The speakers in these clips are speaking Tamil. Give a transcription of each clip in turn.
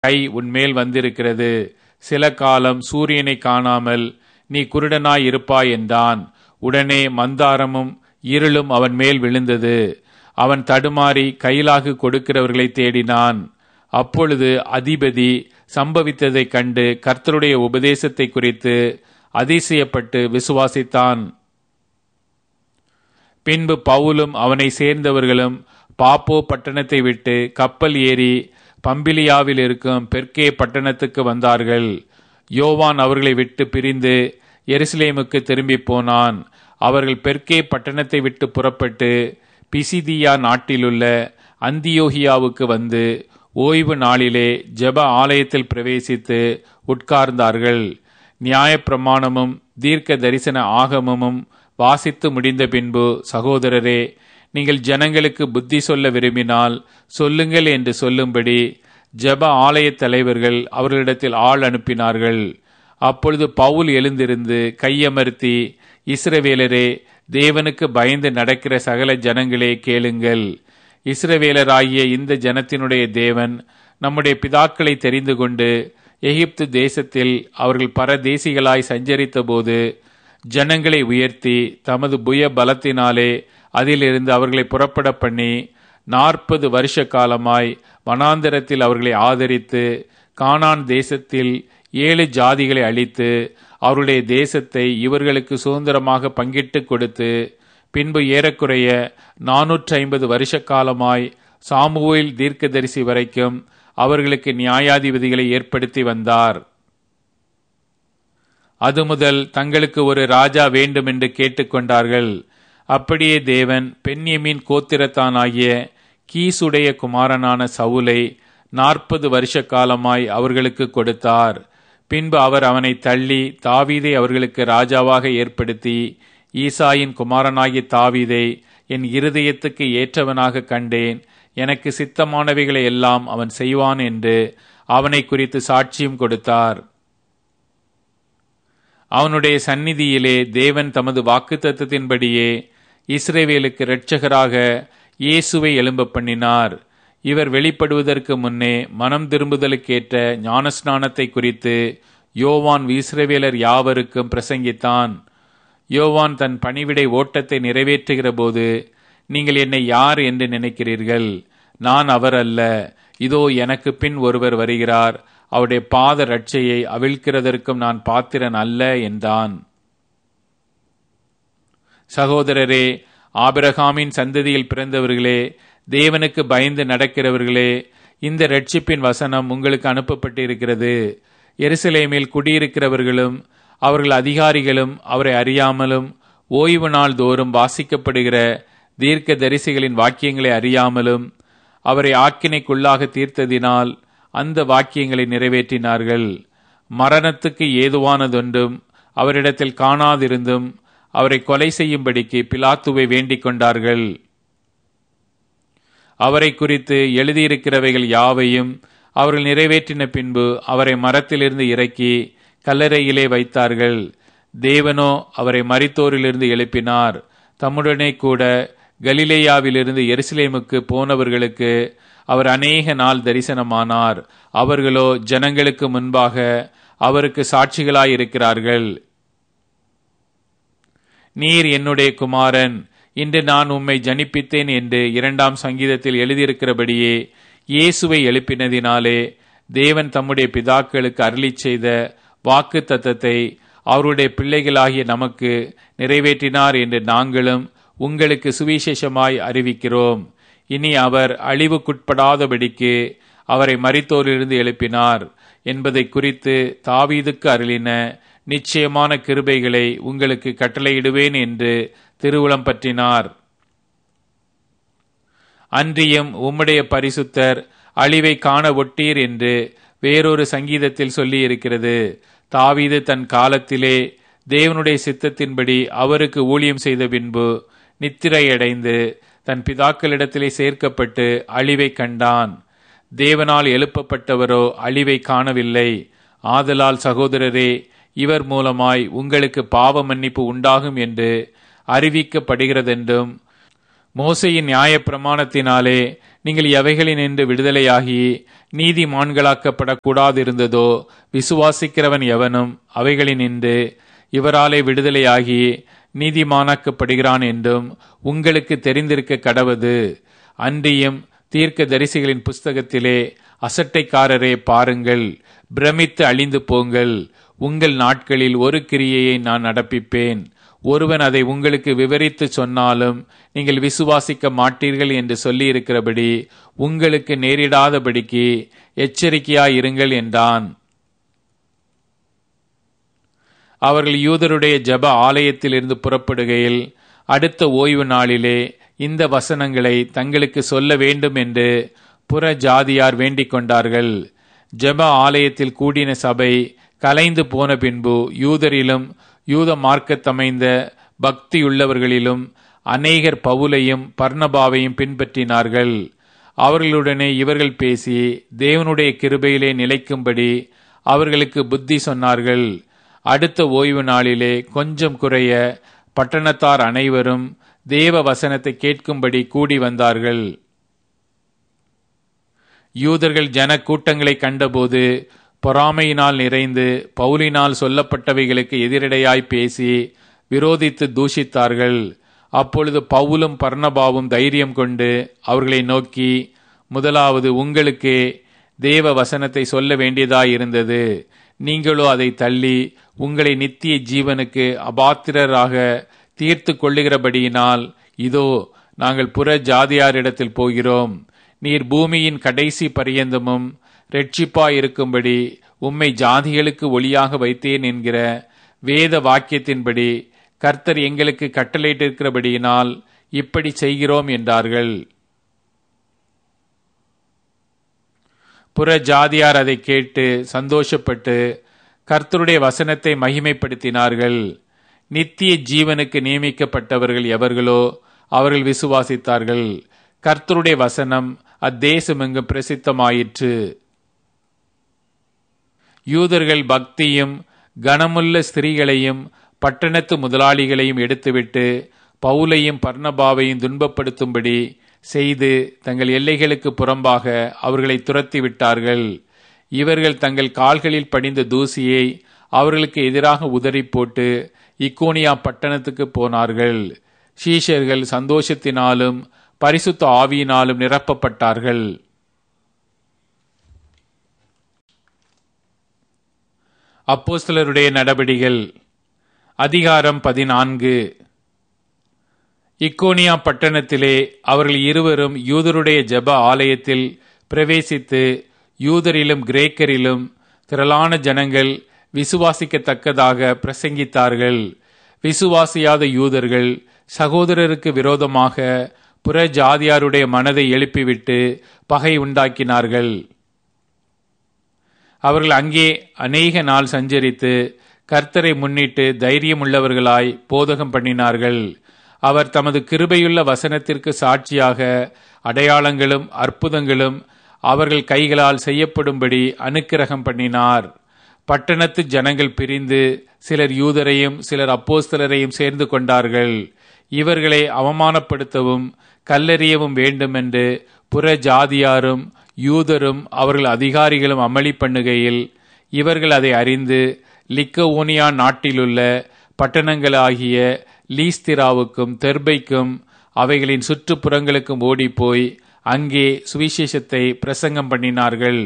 கை உன்மேல் வந்திருக்கிறது. சில காலம் சூரியனை காணாமல் நீ குருடனாய் இருப்பாய் என்றான். உடனே மந்தாரமும் இருளும் அவன் மேல் விழுந்தது. அவன் தடுமாறி கையிலாகு கொடுக்கிறவர்களை தேடினான். அப்பொழுது அதிபதி சம்பவித்ததைக் கண்டு கர்த்தருடைய உபதேசத்தை குறித்து அதிசயப்பட்டு விசுவாசித்தான். பின்பு பவுலும் அவனை சேர்ந்தவர்களும் பாப்போ பட்டணத்தை விட்டு கப்பல் ஏறி பம்பிலியாவில் இருக்கும் பெர்கே பட்டணத்துக்கு வந்தார்கள். யோவான் அவர்களை விட்டு பிரிந்து எருசலேமுக்கு திரும்பி போனான். அவர்கள் பெர்கே பட்டணத்தை விட்டு புறப்பட்டு பிசிதியா நாட்டிலுள்ள அந்தியோகியாவுக்கு வந்து ஓய்வு நாளிலே ஜெப ஆலயத்தில் பிரவேசித்து உட்கார்ந்தார்கள். நியாயப்பிரமாணமும் தீர்க்க தரிசன ஆகமமும் வாசித்து முடிந்த பின்பு, சகோதரரே, நீங்கள் ஜனங்களுக்கு புத்தி சொல்ல விரும்பினால் சொல்லுங்கள் என்று சொல்லும்படி ஜெப ஆலய தலைவர்கள் அவர்களிடத்தில் ஆள் அனுப்பினார்கள். அப்பொழுது பவுல் எழுந்திருந்து கையமர்த்தி, இஸ்ரவேலரே, தேவனுக்கு பயந்து நடக்கிற சகல ஜனங்களே கேளுங்கள். இஸ்ரவேலராகிய இந்த ஜனத்தினுடைய தேவன் நம்முடைய பிதாக்களை தெரிந்து கொண்டு எகிப்து தேசத்தில் அவர்கள் பரதேசிகளாய் சஞ்சரித்த போது ஜனங்களை உயர்த்தி தமது புய பலத்தினாலே அதிலிருந்து அவர்களை புறப்பட பண்ணி 40 வருஷ காலமாய் வனாந்தரத்தில் அவர்களை ஆதரித்து கானான் தேசத்தில் 7 ஜாதிகளை அழித்து அவருடைய தேசத்தை இவர்களுக்கு சுதந்திரமாக பங்கிட்டு கொடுத்து, பின்பு ஏறக்குறைய 450 வருஷ காலமாய் சாமுவேல் தீர்க்கதரிசி வரைக்கும் அவர்களுக்கு நியாயாதிபதிகளை ஏற்படுத்தி வந்தார். அது முதல் தங்களுக்கு ஒரு ராஜா வேண்டும் என்று கேட்டுக்கொண்டார்கள். அப்படியே தேவன் பென்யமீன் கோத்திரத்தானாகிய கீசுடைய குமாரனான சவுலை 40 வருஷ காலமாய் அவர்களுக்கு கொடுத்தார். பின்பு அவர் அவனை தள்ளி தாவீதை அவர்களுக்கு ராஜாவாக ஏற்படுத்தி, ஈசாயின் குமாரனாகிய தாவீதை என் இருதயத்துக்கு ஏற்றவனாக கண்டேன், எனக்கு சித்தமானவைகளை எல்லாம் அவன் செய்வான் என்று அவனை குறித்து சாட்சியும் கொடுத்தார். அவனுடைய சந்நிதியிலே தேவன் தமது வாக்குத்தத்தத்தின்படியே இஸ்ரவேலுக்கு இரட்சகராக இயேசுவை எழும்ப பண்ணினார். இவர் வெளிப்படுவதற்கு முன்னே மனம் திரும்புதலுக்கேற்ற ஞானஸ்நானத்தை குறித்து யோவான் இஸ்ரவேலர் யாவருக்கும் பிரசங்கித்தான். யோவான் தன் பணிவிடை ஓட்டத்தை நிறைவேற்றுகிற போது, நீங்கள் என்னை யார் என்று நினைக்கிறீர்கள்? நான் அவர் அல்ல, இதோ எனக்கு பின் ஒருவர் வருகிறார், அவருடைய பாத ரட்சையை அவிழ்க்கிறதற்கும் நான் பாத்திரன் அல்ல என்றான். சகோதரரே, ஆபிரகாமின் சந்ததியில் பிறந்தவர்களே, தேவனுக்கு பயந்து நடக்கிறவர்களே, இந்த இரட்சிப்பின் வசனம் உங்களுக்கு அனுப்பப்பட்டிருக்கிறது. எருசலேமில் குடியிருக்கிறவர்களும் அவர்கள் அதிகாரிகளும் அவரை அறியாமலும் ஓய்வு நாள் தோறும் வாசிக்கப்படுகிற தீர்க்க தரிசிகளின் வாக்கியங்களை அறியாமலும் அவரை ஆக்கினைக்குள்ளாக தீர்த்ததினால் அந்த வாக்கியங்களை நிறைவேற்றினார்கள். மரணத்துக்கு ஏதுவானதொன்றும் அவரிடத்தில் காணாதிருந்தும் அவரை கொலை செய்யும்படிக்கு பிலாத்துவை வேண்டிக் கொண்டார்கள். அவரை குறித்து எழுதியிருக்கிறவைகள் யாவையும் அவர்கள் நிறைவேற்றின பின்பு அவரை மரத்திலிருந்து இறக்கி கல்லறையிலே வைத்தார்கள். தேவனோ அவரை மரித்தோரிலிருந்து எழுப்பினார். தம்முடனே கூட கலிலேயாவிலிருந்து எருசலேமுக்கு போனவர்களுக்கு அவர் அநேக நாள் தரிசனமானார். அவர்களோ ஜனங்களுக்கு முன்பாக அவருக்கு சாட்சிகளாயிருக்கிறார்கள். நீர் என்னுடைய குமாரன், இன்று நான் உம்மை ஜனிப்பித்தேன் என்று 2ஆம் சங்கீதத்தில் எழுதியிருக்கிறபடியே இயேசுவை எழுப்பினதினாலே தேவன் தம்முடைய பிதாக்களுக்கு அருளிச் செய்த வாக்கு தத்தத்தை அவருடைய பிள்ளைகளாகிய நமக்கு நிறைவேற்றினார் என்று நாங்களும் உங்களுக்கு சுவிசேஷமாய் அறிவிக்கிறோம். இனி அவர் அழிவுக்குட்படாதபடிக்கு அவரை மரித்தோரிலிருந்து எழுப்பினார் என்பதை குறித்து தாவீதுக்கு அருளின நிச்சயமான கிருபைகளை உங்களுக்கு கட்டளையிடுவேன் என்று திருவுளம் பற்றினார். அன்றியும் உம்முடைய பரிசுத்தர் அழிவை காண ஒட்டீர் என்று வேறொரு சங்கீதத்தில் சொல்லியிருக்கிறது. தாவீது தன் காலத்திலே தேவனுடைய சித்தத்தின்படி அவருக்கு ஊழியம் செய்த பின்பு நித்திரையடைந்து தன் பிதாக்களிடத்திலே சேர்க்கப்பட்டு அழிவை கண்டான். தேவனால் எழுப்பப்பட்டவரோ அழிவை காணவில்லை. ஆதலால் சகோதரரே, இவர் மூலமாய் உங்களுக்கு பாவ மன்னிப்பு உண்டாகும் என்று அறிவிக்கப்படுகிறதென்றும் மோசேயின் நியாயப்பிரமாணத்தினாலே நீங்கள் எவைகளினின்று விடுதலையாகி நீதிமான்களாக்கப்படக்கூடாதிருந்ததோ விசுவாசிக்கிறவன் எவனும் அவைகளினின்று இவராலே விடுதலையாகி நீதிமானாக்கப்படுகிறான் என்றும் உங்களுக்கு தெரிந்திருக்க கடவது. அன்றியும் தீர்க்க தரிசிகளின் புஸ்தகத்திலே அசட்டைக்காரரே பாருங்கள், பிரமித்து அழிந்து போங்கள். உங்கள் நாட்களில் ஒரு கிரியையை நான் நடப்பிப்பேன். ஒருவன் அதை உங்களுக்கு விவரித்து சொன்னாலும் நீங்கள் விசுவாசிக்க மாட்டீர்கள் என்று சொல்லியிருக்கிறபடி உங்களுக்கு நேரிடாதபடிக்கு எச்சரிக்கையாயிருங்கள் என்றான். அவர்கள் யூதருடைய ஜெப ஆலயத்திலிருந்து புறப்படுகையில் அடுத்த ஓய்வு நாளிலே இந்த வசனங்களை தங்களுக்கு சொல்ல வேண்டும் என்று புற ஜாதியார் வேண்டிக் கொண்டார்கள். ஜெப ஆலயத்தில் கூடின சபை கலைந்து போன பின்பு யூதரிலும் யூத மார்க்கத்தமைந்த பக்தியுள்ளவர்களிலும் அநேகர் பவுலையும் பர்னபாவையும் பின்பற்றினார்கள். அவர்களுடனே இவர்கள் பேசி தேவனுடைய கிருபையிலே நிலைக்கும்படி அவர்களுக்கு புத்தி சொன்னார்கள். அடுத்த ஓய்வு நாளிலே கொஞ்சம் குறைய பட்டணத்தார் அனைவரும் தேவ வசனத்தை கேட்கும்படி கூடி வந்தார்கள். யூதர்கள் ஜன கூட்டங்களை கண்டபோது பொறாமையினால் நிறைந்து பவுலினால் சொல்லப்பட்டவைகளுக்கு எதிரடையாய் பேசி விரோதித்து தூஷித்தார்கள். அப்பொழுது பவுலும் பர்னபாவும் தைரியம் கொண்டு அவர்களை நோக்கி, முதலாவது உங்களுக்கே தேவ வசனத்தை சொல்ல வேண்டியதாயிருந்தது. நீங்களோ அதை தள்ளி உங்களை நித்திய ஜீவனுக்கு அபாத்திரராக தீர்த்து கொள்ளுகிறபடியினால் இதோ நாங்கள் புற ஜாதியாரிடத்தில் போகிறோம். நீர் பூமியின் கடைசி பரியந்தமும் இரட்சிப்பாயிருக்கும்படி உம்மை ஜாதிகளுக்கு ஒளியாக வைத்தேன் என்கிற வேத வாக்கியத்தின்படி கர்த்தர் எங்களுக்கு கட்டளையிட்டிருக்கிறபடியினால் இப்படி செய்கிறோம் என்றார்கள். புற ஜாதியார் அதை கேட்டு சந்தோஷப்பட்டு கர்த்தருடைய வசனத்தை மகிமைப்படுத்தினார்கள். நித்திய ஜீவனுக்கு நியமிக்கப்பட்டவர்கள் எவர்களோ அவர்கள் விசுவாசித்தார்கள். கர்த்தருடைய வசனம் அத்தேசமெங்கும் பிரசித்தமாயிற்று. யூதர்கள் பக்தியும் கனமுள்ள ஸ்திரீகளையும் பட்டணத்து முதலாளிகளையும் எடுத்துவிட்டு பவுலையும் பர்னபாவையும் துன்பப்படுத்தும்படி செய்து தங்கள் எல்லைகளுக்கு புறம்பாக அவர்களை துரத்தி விட்டார்கள். இவர்கள் தங்கள் கால்களில் படிந்த தூசியை அவர்களுக்கு எதிராக உதறி போட்டு இக்கோனியா பட்டணத்துக்கு போனார்கள். சீஷர்கள் சந்தோஷத்தினாலும் பரிசுத்த ஆவியினாலும் நிரப்பப்பட்டார்கள். அப்போஸ்தலருடைய நடபடிகள் அதிகாரம் 14. இக்கோனியா பட்டணத்திலே அவர்கள் இருவரும் யூதருடைய ஜெப ஆலயத்தில் பிரவேசித்து யூதரிலும் கிரேக்கரிலும் திரளான ஜனங்கள் விசுவாசிக்கத்தக்கதாக பிரசங்கித்தார்கள். விசுவாசியாத யூதர்கள் சகோதரருக்கு விரோதமாக புற ஜாதியாருடைய மனதை எழுப்பிவிட்டு பகை உண்டாக்கினார்கள். அவர்கள் அங்கே அநேக நாள் சஞ்சரித்து கர்த்தரை முன்னிட்டு தைரியமுள்ளவர்களாய் போதகம் பண்ணினார்கள். அவர் தமது கிருபையுள்ள வசனத்திற்கு சாட்சியாக அடையாளங்களும் அற்புதங்களும் அவர்கள் கைகளால் செய்யப்படும்படி அனுக்கிரகம் பண்ணினார். பட்டணத்து ஜனங்கள் பிரிந்து சிலர் யூதரையும் சிலர் அப்போஸ்தலரையும் சேர்ந்து கொண்டார்கள். இவர்களை அவமானப்படுத்தவும் கல்லெறியவும் வேண்டுமென்று புற ஜாதியாரும் யூதரும் அவர்கள் அதிகாரிகளும் அமளி பண்ணுகையில் இவர்கள் அதை அறிந்து லிக்கவோனியா நாட்டிலுள்ள பட்டணங்களாகிய லீஸ்திராவுக்கும் தெர்பைக்கும் அவைகளின் சுற்றுப்புறங்களுக்கும் ஓடிப்போய் அங்கே சுவிசேஷத்தை பிரசங்கம் பண்ணினார்கள்.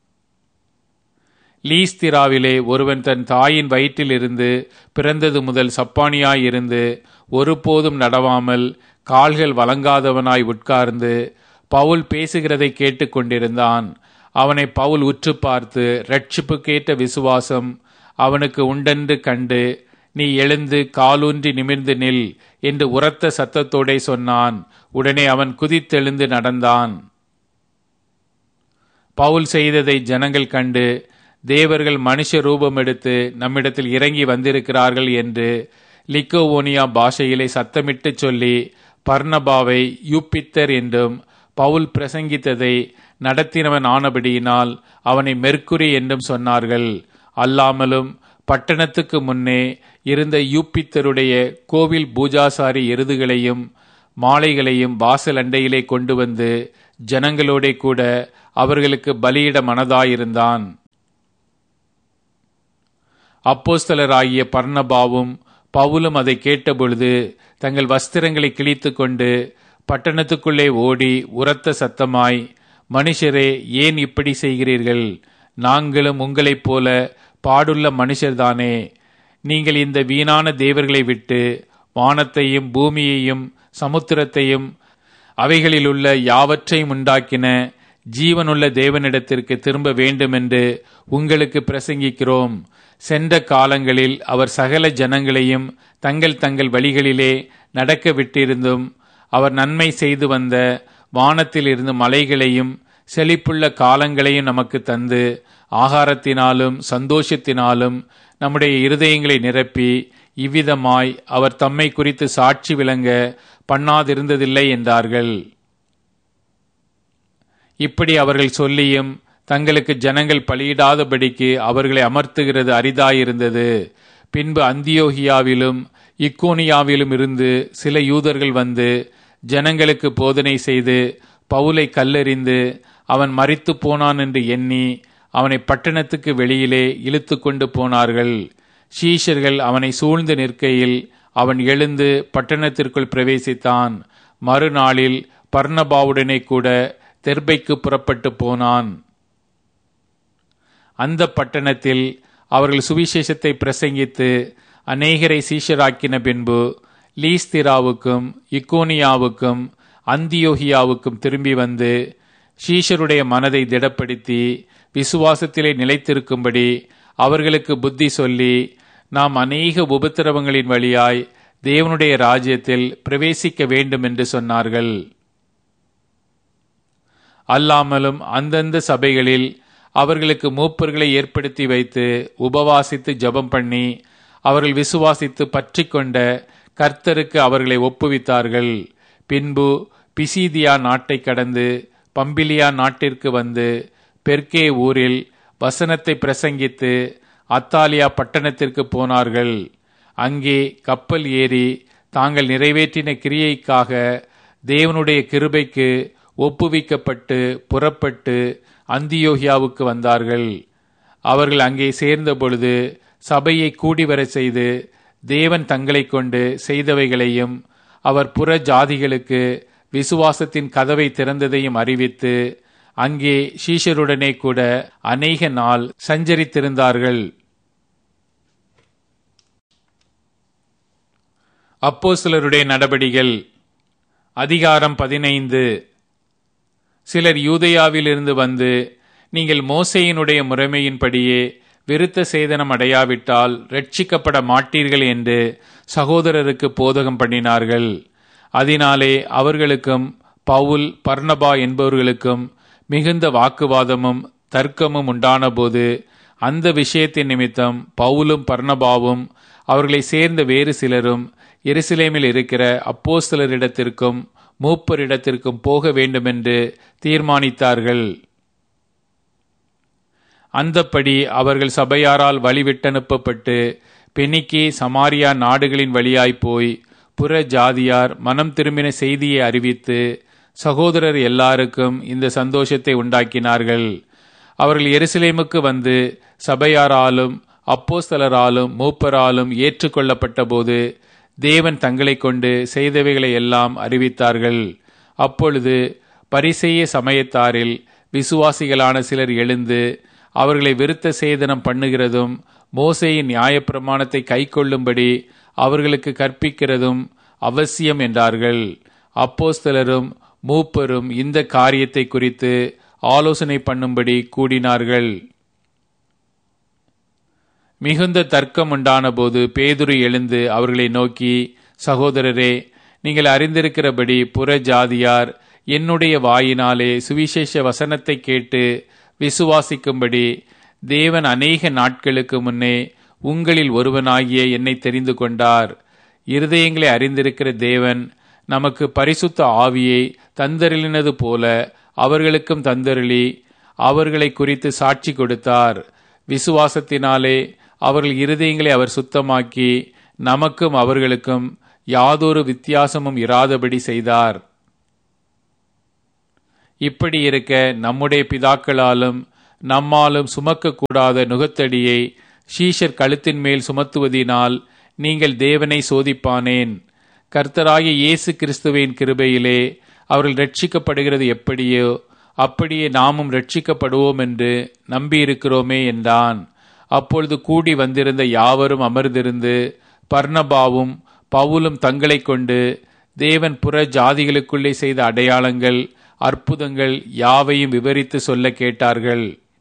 லீஸ்திராவிலே ஒருவன் தன் தாயின் வயிற்றிலிருந்து பிறந்தது முதல் சப்பானியாயிருந்து ஒருபோதும் நடவாமல் கால்கள் வழங்காதவனாய் உட்கார்ந்து பவுல் பேசுகிறதை கேட்டுக்கொண்டிருந்தான். அவனை பவுல் உற்று பார்த்து இரட்சிப்புக்கேற்ற விசுவாசம் அவனுக்கு உண்டென்று கண்டு, நீ எழுந்து காலூன்றி நிமிர்ந்து நில் என்று உரத்த சத்தத்தோடே சொன்னான். உடனே அவன் குதித்தெழுந்து நடந்தான். பவுல் செய்ததை ஜனங்கள் கண்டு, தேவர்கள் மனுஷ ரூபம் எடுத்து நம்மிடத்தில் இறங்கி வந்திருக்கிறார்கள் என்று லிக்கோவோனியா பாஷையிலே சத்தமிட்டு சொல்லி பர்னபாவை யூப்பித்தர் என்றும் பவுல் பிரசங்கித்ததை நடத்தினவன் ஆனபடியினால் அவனை மெர்க்குரி என்றும் சொன்னார்கள். அல்லாமலும் பட்டணத்துக்கு முன்னே இருந்த யூப்பித்தருடைய கோவில் பூஜாசாரி எருதுகளையும் மாலைகளையும் வாசல் அண்டையிலே கொண்டு வந்து ஜனங்களோடே கூட அவர்களுக்கு பலியிட மனதாயிருந்தான். அப்போஸ்தலராகிய பர்னபாவும் பவுலும் அதை கேட்டபொழுது தங்கள் வஸ்திரங்களை கிழித்து கொண்டு பட்டணத்துக்குள்ளே ஓடி உரத்த சத்தமாய், மனுஷரே, ஏன் இப்படி செய்கிறீர்கள்? நாங்களும் உங்களைப் போல பாடுள்ள மனுஷர்தானே. நீங்கள் இந்த வீணான தேவர்களை விட்டு வானத்தையும் பூமியையும் சமுத்திரத்தையும் அவைகளிலுள்ள யாவற்றையும் உண்டாக்கின ஜீவனுள்ள தேவனிடத்திற்கு திரும்ப வேண்டுமென்று உங்களுக்கு பிரசங்கிக்கிறோம். சென்ற காலங்களில் அவர் சகல ஜனங்களையும் தங்கள் தங்கள் வழிகளிலே நடக்க விட்டிருந்தும், அவர் நன்மை செய்து வந்த வானத்திலிருந்து மலைகளையும் செழிப்புள்ள காலங்களையும் நமக்கு தந்து ஆகாரத்தினாலும் சந்தோஷத்தினாலும் நம்முடைய இருதயங்களை நிரப்பி இவ்விதமாய் அவர் தம்மை குறித்து சாட்சி விளங்க பண்ணாதிருந்ததில்லை என்றார்கள். இப்படி அவர்கள் சொல்லியும் தங்களுக்கு ஜனங்கள் பலியிடாதபடிக்கு அவர்களை அமர்த்துகிறது அரிதாயிருந்தது. பின்பு அந்தியோகியாவிலும் இக்கோனியாவிலும் இருந்து சில யூதர்கள் வந்து ஜனங்களுக்கு போதனை செய்து பவுலை கல்லெறிந்து அவன் மரித்து போனான் என்று எண்ணி அவனை பட்டணத்துக்கு வெளியிலே இழுத்து கொண்டு போனார்கள். சீஷர்கள் அவனை சூழ்ந்து நிற்கையில் அவன் எழுந்து பட்டணத்திற்குள் பிரவேசித்தான். மறுநாளில் பர்னபாவுடனே கூட தெர்பைக்கு புறப்பட்டு போனான். அந்த பட்டணத்தில் அவர்கள் சுவிசேஷத்தை பிரசங்கித்து அநேகரை சீஷராக்கின பின்பு லீஸ்திராவுக்கும் இக்கோனியாவுக்கும் அந்தியோகியாவுக்கும் திரும்பி வந்து சீஷருடைய மனதை திடப்படுத்தி விசுவாசத்திலே நிலைத்திருக்கும்படி அவர்களுக்கு புத்தி சொல்லி, நாம் அநேக உபத்திரவங்களின் வழியாய் தேவனுடைய ராஜ்யத்தில் பிரவேசிக்க வேண்டும் என்று சொன்னார்கள். அல்லாமலும் அந்தந்த சபைகளில் அவர்களுக்கு மூப்பர்களை ஏற்படுத்தி வைத்து உபவாசித்து ஜெபம் பண்ணி அவர்கள் விசுவாசித்து பற்றி கொண்ட கர்த்தருக்கு அவர்களை ஒப்புவித்தார்கள். பின்பு பிசீதியா நாட்டை கடந்து பம்பிலியா நாட்டிற்கு வந்து பெர்கே ஊரில் வசனத்தை பிரசங்கித்து அத்தாலியா பட்டணத்திற்கு போனார்கள். அங்கே கப்பல் ஏறி தாங்கள் நிறைவேற்றின கிரியைக்காக தேவனுடைய கிருபைக்கு ஒப்புவிக்கப்பட்டு புறப்பட்டு அந்தியோகியாவுக்கு வந்தார்கள். அவர்கள் அங்கே சேர்ந்த பொழுது சபையை கூடிவர செய்து தேவன் தங்களை கொண்டு செய்தவைகளையும் அவர் புற ஜாதிகளுக்கு விசுவாசத்தின் கதவை திறந்ததையும் அறிவித்து அங்கே சீஷருடனே கூட அநேக நாள் சஞ்சரித்திருந்தார்கள். அப்போஸ்தலருடைய நடபடிகள் அதிகாரம் 15. சிலர் யூதேயாவிலிருந்து வந்து, நீங்கள் மோசேயினுடைய முறைமையின்படியே விருத்த சேதனம் அடையாவிட்டால் ரட்சிக்கப்பட மாட்டீர்கள் என்று சகோதரருக்கு போதகம் பண்ணினார்கள். அதனாலே அவர்களுக்கும் பவுல் பர்னபா என்பவர்களுக்கும் மிகுந்த வாக்குவாதமும் தர்க்கமும் உண்டானபோது அந்த விஷயத்தின் நிமித்தம் பவுலும் பர்னபாவும் அவர்களை சேர்ந்த வேறு சிலரும் எருசலேமில் இருக்கிற அப்போஸ்தலரிடத்திற்கும் மூப்பரிடத்திற்கும் போக வேண்டுமென்று தீர்மானித்தார்கள். அந்தப்படி அவர்கள் சபையாரால் வழிவிட்டனுப்பப்பட்டு பெனிக்கே சமாரியா நாடுகளின் வழியாய் போய் புற ஜாதியார் மனம் திரும்பின செய்தியை அறிவித்து சகோதரர் எல்லாருக்கும் இந்த சந்தோஷத்தை உண்டாக்கினார்கள். அவர்கள் எருசலேமுக்கு வந்து சபையாராலும் அப்போஸ்தலராலும் மூப்பராலும் ஏற்றுக்கொள்ளப்பட்ட போது தேவன் தங்களை கொண்டு செய்தவைகளை எல்லாம் அறிவித்தார்கள். அப்பொழுது பரிசேய சமயத்தாரில் விசுவாசிகளான சிலர் எழுந்து அவர்களை விருத்த சேதனம் பண்ணுகிறதும் மோசேயின் நியாயப்பிரமாணத்தை கைக்கொள்ளும்படி அவர்களுக்கு கற்பிக்கிறதும் அவசியம் என்றார்கள். அப்போஸ்தலரும் மூப்பரும் இந்த காரியத்தை குறித்து ஆலோசனை பண்ணும்படி கூடினார்கள். மிகுந்த தர்க்கம் உண்டான போது பேதுரு எழுந்து அவர்களை நோக்கி, சகோதரரே, நீங்கள் அறிந்திருக்கிறபடி புற ஜாதியார் என்னுடைய வாயினாலே சுவிசேஷ வசனத்தை கேட்டு விசுவாசிக்கும்படி தேவன் அநேக நாட்களுக்கு முன்னே உங்களில் ஒருவனாகிய என்னை தெரிந்து கொண்டார். இருதயங்களை அறிந்திருக்கிற தேவன் நமக்கு பரிசுத்த ஆவியை தந்தருளினது போல அவர்களுக்கும் தந்தருளி அவர்களை குறித்து சாட்சி கொடுத்தார். விசுவாசத்தினாலே அவர்கள் இருதயங்களை அவர் சுத்தமாக்கி நமக்கும் அவர்களுக்கும் யாதொரு வித்தியாசமும் இராதபடி செய்தார். இப்படி இருக்க நம்முடைய பிதாக்களாலும் நம்மாலும் சுமக்கக்கூடாத நுகத்தடியை சீஷர் கழுத்தின் மேல் சுமத்துவதினால் நீங்கள் தேவனை சோதிப்பானேன். கர்த்தராகிய இயேசு கிறிஸ்துவின் கிருபையிலே அவர்கள் ரட்சிக்கப்படுகிறது எப்படியோ அப்படியே நாமும் ரட்சிக்கப்படுவோம் என்று நம்பியிருக்கிறோமே என்றான். அப்பொழுது கூடி வந்திருந்த யாவரும் அமர்ந்திருந்து பர்னபாவும் பவுலும் தங்களை கொண்டு தேவன் புற ஜாதிகளுக்குள்ளே செய்த அடையாளங்கள் அற்புதங்கள் யாவையும் விவரித்து சொல்ல கேட்டார்கள்.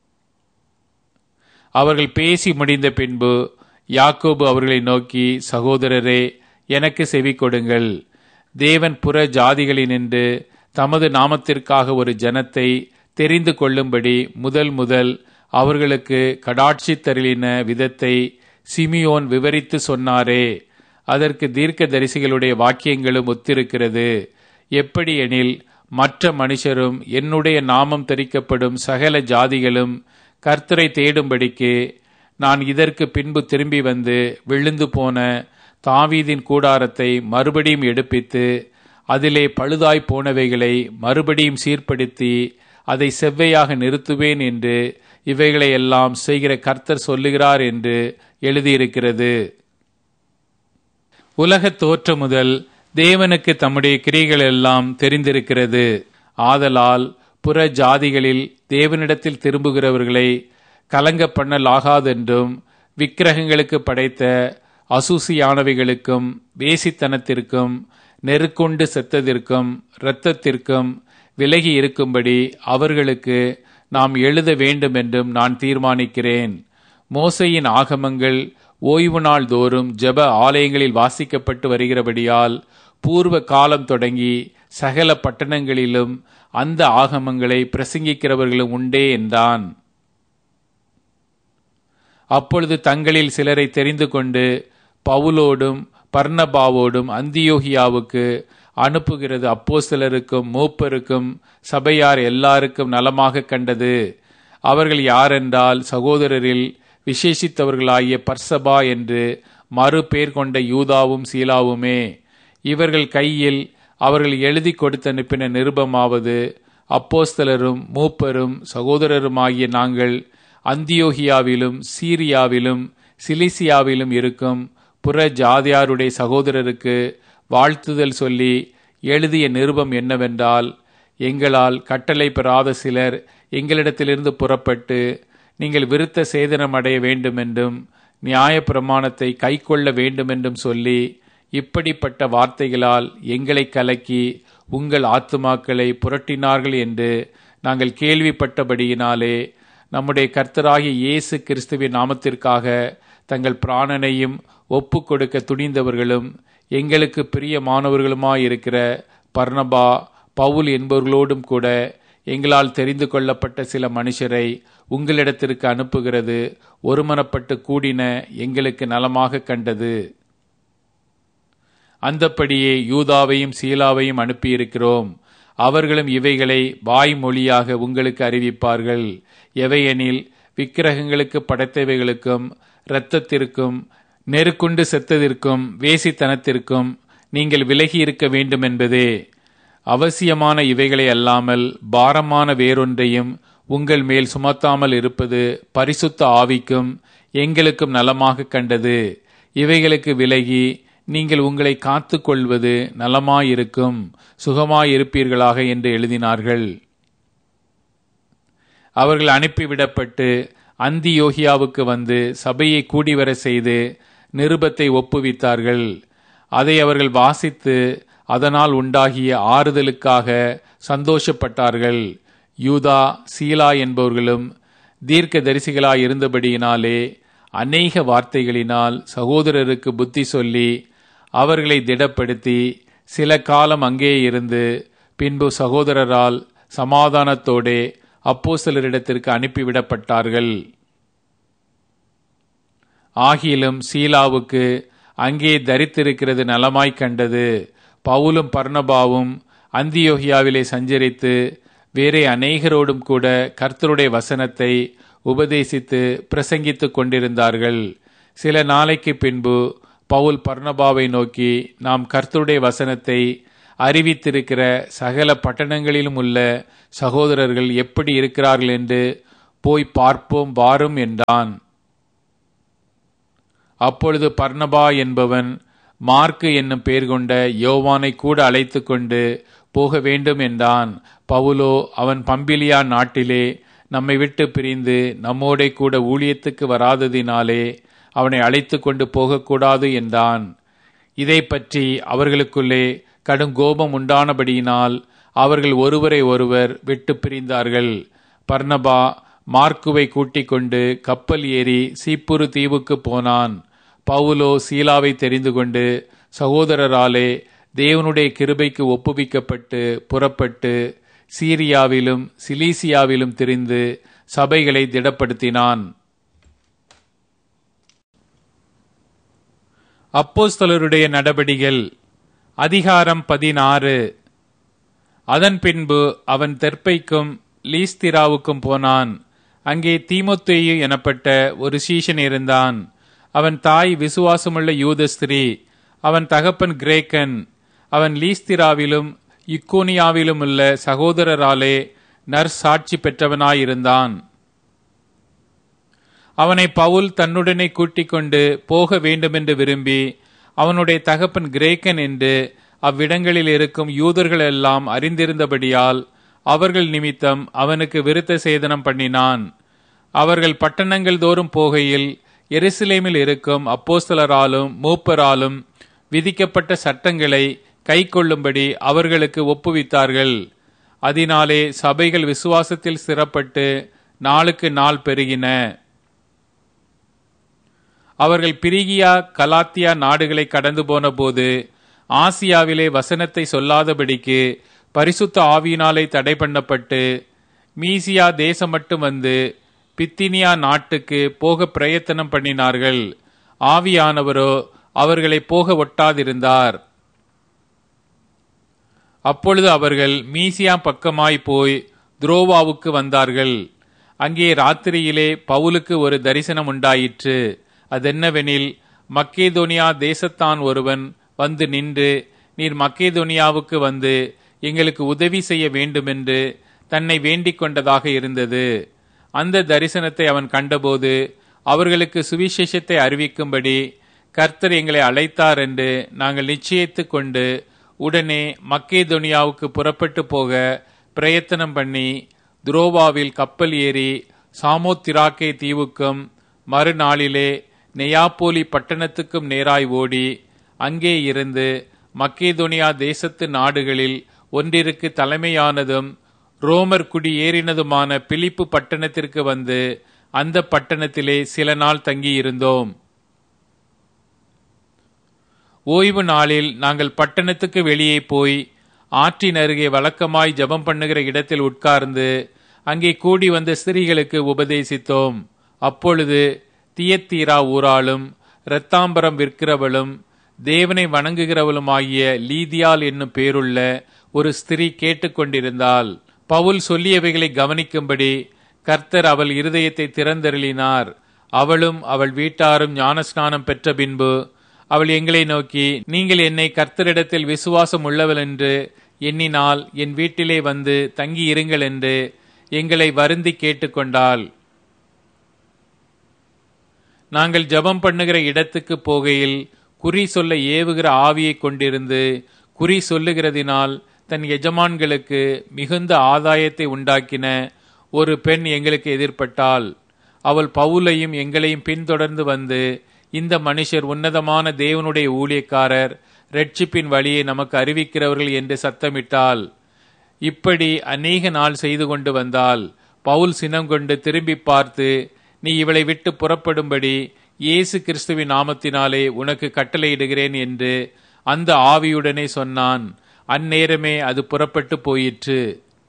அவர்கள் பேசி முடிந்த பின்பு யாக்கோபு அவர்களை நோக்கி, சகோதரரே, எனக்கு செவி கொடுங்கள். தேவன் புற ஜாதிகளினின்று தமது நாமத்திற்காக ஒரு ஜனத்தை தெரிந்து கொள்ளும்படி முதல் அவர்களுக்கு கடாட்சித்தருளின விதத்தை சிமியோன் விவரித்து சொன்னாரே, அதற்கு தீர்க்க தரிசிகளுடைய வாக்கியங்களும் ஒத்திருக்கிறது. எப்படி எனில், மற்ற மனுஷரும் என்னுடைய நாமம் தரிக்கப்படும் சகல ஜாதிகளும் கர்த்தரை தேடும்படிக்கு நான் இதற்கு பின்பு திரும்பி வந்து விழுந்து போன தாவீதின் கூடாரத்தை மறுபடியும் எடுப்பித்து அதிலே பழுதாய் போனவைகளை மறுபடியும் சீர்படுத்தி அதை செவ்வையாக நிறுத்துவேன் என்று இவைகளை எல்லாம் செய்கிற கர்த்தர் சொல்லுகிறார் என்று எழுதியிருக்கிறது. உலகத் தோற்றம் முதல் தேவனுக்கு தம்முடைய கிரியைகள் எல்லாம் தெரிந்திருக்கிறது. ஆதலால் புற ஜாதிகளில் தேவனிடத்தில் திரும்புகிறவர்களை கலங்க பண்ணலாகாதென்றும் விக்கிரகங்களுக்கு படைத்த அசூசியானவைகளுக்கும் வேசித்தனத்திற்கும் நெருக்கொண்டு செத்ததிற்கும் இரத்தத்திற்கும் விலகி இருக்கும்படி அவர்களுக்கு நாம் எழுத வேண்டும் என்றும் நான் தீர்மானிக்கிறேன். மோசேயின் ஆகமங்கள் ஓய்வு நாள் தோறும் ஜெப ஆலயங்களில் வாசிக்கப்பட்டு வருகிறபடியால் பூர்வ காலம் தொடங்கி சகல பட்டணங்களிலும் அந்த ஆகமங்களை பிரசங்கிக்கிறவர்களும் உண்டே என்றான். அப்பொழுது தங்களில் சிலரை தெரிந்து கொண்டு பவுலோடும் பர்னபாவோடும் அந்தியோகியாவுக்கு அனுப்புகிறது அப்போஸ்தலருக்கும் மூப்பருக்கும் சபையார் எல்லாருக்கும் நலமாக கண்டது. அவர்கள் யாரென்றால், சகோதரரில் விசேஷித்தவர்களாகிய பர்சபா என்று மறு பேர் கொண்ட யூதாவும் சீலாவுமே. இவர்கள் கையில் அவர்கள் எழுதி கொடுத்து அனுப்பின நிருபமாவது, அப்போஸ்தலரும் மூப்பரும் சகோதரருமாகிய நாங்கள் அந்தியோகியாவிலும் சீரியாவிலும் சிலிசியாவிலும் இருக்கும் புற ஜாதியாருடைய சகோதரருக்கு வாழ்த்துதல் சொல்லி எழுதிய நிருபம் என்னவென்றால், எங்களால் கட்டளை பெறாத சிலர் எங்களிடத்திலிருந்து புறப்பட்டு நீங்கள் விருத்த சேதனம் அடைய வேண்டுமென்றும் நியாய பிரமாணத்தை கைக்கொள்ள வேண்டுமென்றும் சொல்லி இப்படிப்பட்ட வார்த்தைகளால் எங்களை கலக்கி உங்கள் ஆத்துமாக்களை புரட்டினார்கள் என்று நாங்கள் கேள்விப்பட்டபடியினாலே நம்முடைய கர்த்தராகிய இயேசு கிறிஸ்துவின் நாமத்திற்காக தங்கள் பிராணனையும் ஒப்பு கொடுக்க துணிந்தவர்களும் எங்களுக்கு பிரியமானவர்களுமாயிருக்கிற பர்னபா பவுல் என்பவர்களோடும் கூட எங்களால் தெரிந்து கொள்ளப்பட்ட சில மனுஷரை உங்களிடத்திற்கு அனுப்புகிறது ஒருமனப்பட்டு கூடின எங்களுக்கு நலமாக கண்டது. அந்தப்படியே யூதாவையும் சீலாவையும் அனுப்பியிருக்கிறோம். அவர்களும் இவைகளை வாய்மொழியாக உங்களுக்கு அறிவிப்பார்கள். எவையெனில், விக்கிரகங்களுக்கு படைத்தவைகளுக்கும் இரத்தத்திற்கும் நெருக்குண்டு செத்ததிற்கும் வேசித்தனத்திற்கும் நீங்கள் விலகி இருக்க வேண்டும் என்பதே. அவசியமான இவைகளை அல்லாமல் பாரமான வேறொன்றையும் உங்கள் மேல் சுமத்தாமல் இருப்பது பரிசுத்த ஆவிக்கும் எங்களுக்கும் நலமாக கண்டது. இவைகளுக்கு விலகி நீங்கள் உங்களை காத்து கொள்வது நலமாயிருக்கும், சுகமாயிருப்பீர்களாக என்று எழுதினார்கள். அவர்கள் அனுப்பிவிடப்பட்டு அந்தியோகியாவுக்கு வந்து சபையை கூடிவர செய்து நிருபத்தை ஒப்புவித்தார்கள். அதை அவர்கள் வாசித்து அதனால் உண்டாகிய ஆறுதலுக்காக சந்தோஷப்பட்டார்கள். யூதா சீலா என்பவர்களும் தீர்க்க தரிசிகளாய் இருந்தபடியினாலே அநேக வார்த்தைகளினால் சகோதரருக்கு புத்தி சொல்லி அவர்களை திடப்படுத்தி சில காலம் அங்கே இருந்து பின்பு சகோதரரால் சமாதானத்தோடே அப்போஸ்தலரிடத்திற்கு அனுப்பிவிடப்பட்டார்கள். ஆகிலும் சீலாவுக்கு அங்கே தரித்திருக்கிறது நலமாய் கண்டது. பவுலும் பர்னபாவும் அந்தியோகியாவிலே சஞ்சரித்து வேறே அநேகரோடும் கூட கர்த்தருடைய வசனத்தை உபதேசித்து பிரசங்கித்துக் கொண்டிருந்தார்கள். சில நாளைக்கு பின்பு பவுல் பர்னபாவை நோக்கி, நாம் கர்த்தருடைய வசனத்தை அறிவித்திருக்கிற சகல பட்டணங்களிலும் உள்ள சகோதரர்கள் எப்படி இருக்கிறார்கள் என்று போய் பார்ப்போம் வாரும் என்றான். அப்பொழுது பர்னபா என்பவன் மார்க்கு என்னும் பெயர் கொண்ட யோவானை கூட அழைத்து கொண்டு போக வேண்டும் என்றான். பவுலோ அவன் பம்பிலியா நாட்டிலே நம்மை விட்டு பிரிந்து நம்மோடே கூட ஊழியத்துக்கு வராததினாலே அவனை அழைத்து கொண்டு போகக்கூடாது என்றான். இதை பற்றி அவர்களுக்குள்ளே கடும் கோபம் உண்டானபடியினால் அவர்கள் ஒருவரை ஒருவர் விட்டு பிரிந்தார்கள். பர்னபா மார்க்குவை கூட்டிக் கொண்டு கப்பல் ஏறி சீப்புரு தீவுக்கு போனான். பவுலோ சீலாவை தெரிந்து கொண்டு சகோதரராலே தேவனுடைய கிருபைக்கு ஒப்புவிக்கப்பட்டு புறப்பட்டு சீரியாவிலும் சிலீசியாவிலும் திரிந்து சபைகளை திடப்படுத்தினான். அப்போஸ்தலருடைய நடபடிகள் அதிகாரம் 16. அதன் பின்பு அவன் தெர்பைக்கும் லீஸ்திராவுக்கும் போனான். அங்கே தீமோத்தேயு எனப்பட்ட ஒரு சீஷன் இருந்தான். அவன் தாய் விசுவாசமுள்ள யூத ஸ்திரீ, அவன் தகப்பன் கிரேக்கன். அவன் லீஸ்திராவிலும் இக்கோனியாவிலும் உள்ள சகோதரராலே நற்சாட்சி பெற்றவனாயிருந்தான். அவனை பவுல் தன்னுடனே கூட்டிக் கொண்டு போக வேண்டுமென்று விரும்பி, அவனுடைய தகப்பன் கிரேக்கன் என்று அவ்விடங்களில் இருக்கும் யூதர்கள் எல்லாம் அறிந்திருந்தபடியால் அவர்கள் நிமித்தம் அவனுக்கு விருத்த சேதனம் பண்ணினான். அவர்கள் பட்டணங்கள் தோறும் போகையில் எருசலேமில் இருக்கும் அப்போஸ்தலராலும் மூப்பராலும் விதிக்கப்பட்ட சட்டங்களை கைக்கொள்ளும்படி அவர்களுக்கு ஒப்புவித்தார்கள். அதனாலே சபைகள் விசுவாசத்தில் ஸ்திரப்பட்டு நாளுக்கு நாள் பெருகின. அவர்கள் பிரிகியா கலாத்தியா நாடுகளை கடந்து போன போது ஆசியாவிலே வசனத்தை சொல்லாதபடிக்கு பரிசுத்த ஆவியினாலே தடை பண்ணப்பட்டு மீசியா தேசம் மட்டும் வந்து பித்தினியா நாட்டுக்கு போக பிரயத்தனம் பண்ணினார்கள். ஆவியானவரோ அவர்களை போக ஒட்டாதிருந்தார். அப்பொழுது அவர்கள் மீசியா பக்கமாய் போய் துரோவாவுக்கு வந்தார்கள். அங்கே ராத்திரியிலே பவுலுக்கு ஒரு தரிசனம் உண்டாயிற்று. அதென்னவெனில், மக்கேதோனியா தேசத்தான் ஒருவன் வந்து நின்று, நீர் மக்கேதோனியாவுக்கு வந்து எங்களுக்கு உதவி செய்ய வேண்டுமென்று தன்னை வேண்டிக் கொண்டதாக இருந்தது. அந்த தரிசனத்தை அவன் கண்டபோது அவர்களுக்கு சுவிசேஷத்தை அறிவிக்கும்படி கர்த்தர் எங்களை அழைத்தார் என்று நாங்கள் நிச்சயித்து கொண்டு உடனே மக்கேதோனியாவுக்கு புறப்பட்டு போக பிரயத்தனம் பண்ணி துரோவாவில் கப்பல் ஏறி சாமோத்திராக்கே தீவுக்கும் மறுநாளிலே நெயாப்போலி பட்டணத்துக்கும் நேராய் ஓடி அங்கே இருந்து மக்கேதோனியா தேசத்து நாடுகளில் ஒன்றிற்கு தலைமையானதும் ரோமர் குடியேறினதுமான பிலிப்பு பட்டணத்திற்கு வந்து அந்த பட்டணத்திலே சில நாள் தங்கியிருந்தோம். ஓய்வு நாளில் நாங்கள் பட்டணத்துக்கு வெளியே போய் ஆற்றின் அருகே வழக்கமாய் ஜெபம் பண்ணுகிற இடத்தில் உட்கார்ந்து அங்கே கூடி வந்த ஸ்திரீகளுக்கு உபதேசித்தோம். அப்பொழுது தியத்தீரா ஊராளும் இரத்தாம்பரம் விற்கிறவளும் தேவனை வணங்குகிறவளுமாகிய லீதியாள் என்னும் பேருள்ள ஒரு ஸ்திரீ கேட்டுக்கொண்டிருந்தாள். பவுல் சொல்லியவைகளை கவனிக்கும்படி கர்த்தர் அவள் இருதயத்தை திறந்தருளினார். அவளும் அவள் வீட்டாரும் ஞானஸ்நானம் பெற்ற பின்பு அவள் எங்களை நோக்கி, நீங்கள் என்னை கர்த்தரிடத்தில் விசுவாசம் உள்ளவள் என்று எண்ணினால் என் வீட்டிலே வந்து தங்கி இருங்கள் என்று எங்களை வருந்தி கேட்டுக்கொண்டாள். நாங்கள் ஜெபம் பண்ணுகிற இடத்துக்கு போகையில் குறி சொல்ல ஏவுகிற ஆவியை கொண்டிருந்து குறி சொல்லுகிறதினால் தன் எஜமான்களுக்கு மிகுந்த ஆதாயத்தை உண்டாக்கின ஒரு பெண் எங்களுக்கு எதிர்பட்டாள். அவள் பவுலையும் எங்களையும் பின்தொடர்ந்து வந்து, இந்த மனுஷர் உன்னதமான தேவனுடைய ஊழியக்காரர், இரட்சிப்பின் வழியை நமக்கு அறிவிக்கிறவர்கள் என்று சத்தமிட்டாள். இப்படி அநேக நாள் செய்து கொண்டு வந்தாள். பவுல் சினம் கொண்டு திரும்பி பார்த்து, நீ இவளை விட்டு புறப்படும்படி இயேசு கிறிஸ்துவின் நாமத்தினாலே உனக்கு கட்டளையிடுகிறேன் என்று அந்த ஆவியுடனே சொன்னான். அந்நேரமே அது புறப்பட்டு போயிற்று.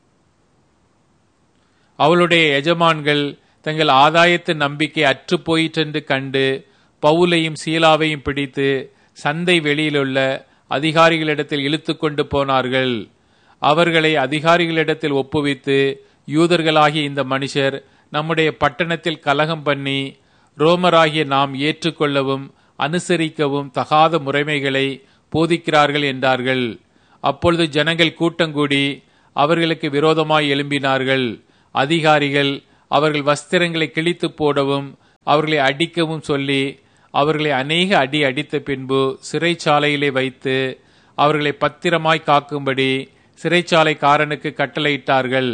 அவளுடைய எஜமான்கள் தங்கள் ஆதாயத்து நம்பிக்கை அற்று போயிற்றென்று கண்டு பவுலையும் சீலாவையும் பிடித்து சந்தை வெளியிலுள்ள அதிகாரிகளிடத்தில் இழுத்து கொண்டு போனார்கள். அவர்களை அதிகாரிகளிடத்தில் ஒப்புவித்து, யூதர்களாகிய இந்த மனுஷர் நம்முடைய பட்டணத்தில் கலகம் பண்ணி ரோமராகிய நாம் ஏற்றுக்கொள்ளவும் அனுசரிக்கவும் தகாத முறைமைகளை போதிக்கிறார்கள் என்றார்கள். அப்பொழுது ஜனங்கள் கூட்டங்கூடி அவர்களுக்கு விரோதமாய் எழும்பினார்கள். அதிகாரிகள் அவர்கள் வஸ்திரங்களை கிழித்து போடவும் அவர்களை அடிக்கவும் சொல்லி அவர்களை அநேக அடி அடித்த பின்பு சிறைச்சாலையிலே வைத்து அவர்களை பத்திரமாய் காக்கும்படி சிறைச்சாலைக்காரனுக்கு கட்டளையிட்டார்கள்.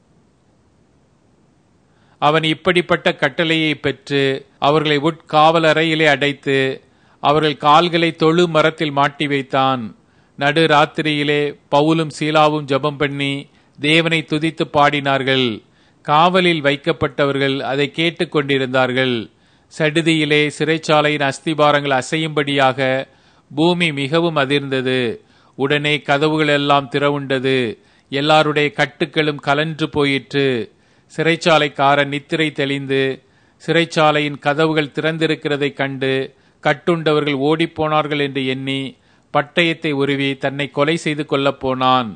அவன் இப்படிப்பட்ட கட்டளையை பெற்று அவர்களை உட்காவலறையிலே அடைத்து அவர்கள் கால்களை தொழு மரத்தில் மாட்டி வைத்தான். நடு ராத்திரியிலே பவுலும் சீலாவும் ஜெபம் பண்ணி தேவனை துதித்து பாடினார்கள். காவலில் வைக்கப்பட்டவர்கள் அதை கேட்டுக் கொண்டிருந்தார்கள். சடுதியிலே சிறைச்சாலையின் அஸ்திபாரங்கள் அசையும்படியாக பூமி மிகவும் அதிர்ந்தது. உடனே கதவுகள் எல்லாம் திறவுண்டது. எல்லாருடைய கட்டுக்களும் கலன்று போயிற்று. சிறைச்சாலைக்காரன் நித்திரை தெளிந்து சிறைச்சாலையின் கதவுகள் திறந்திருக்கிறதை கண்டு கட்டுண்டவர்கள் ஓடிப்போனார்கள் என்று எண்ணி பட்டயத்தை உருவி தன்னை கொலை செய்து கொள்ளப் போனான்.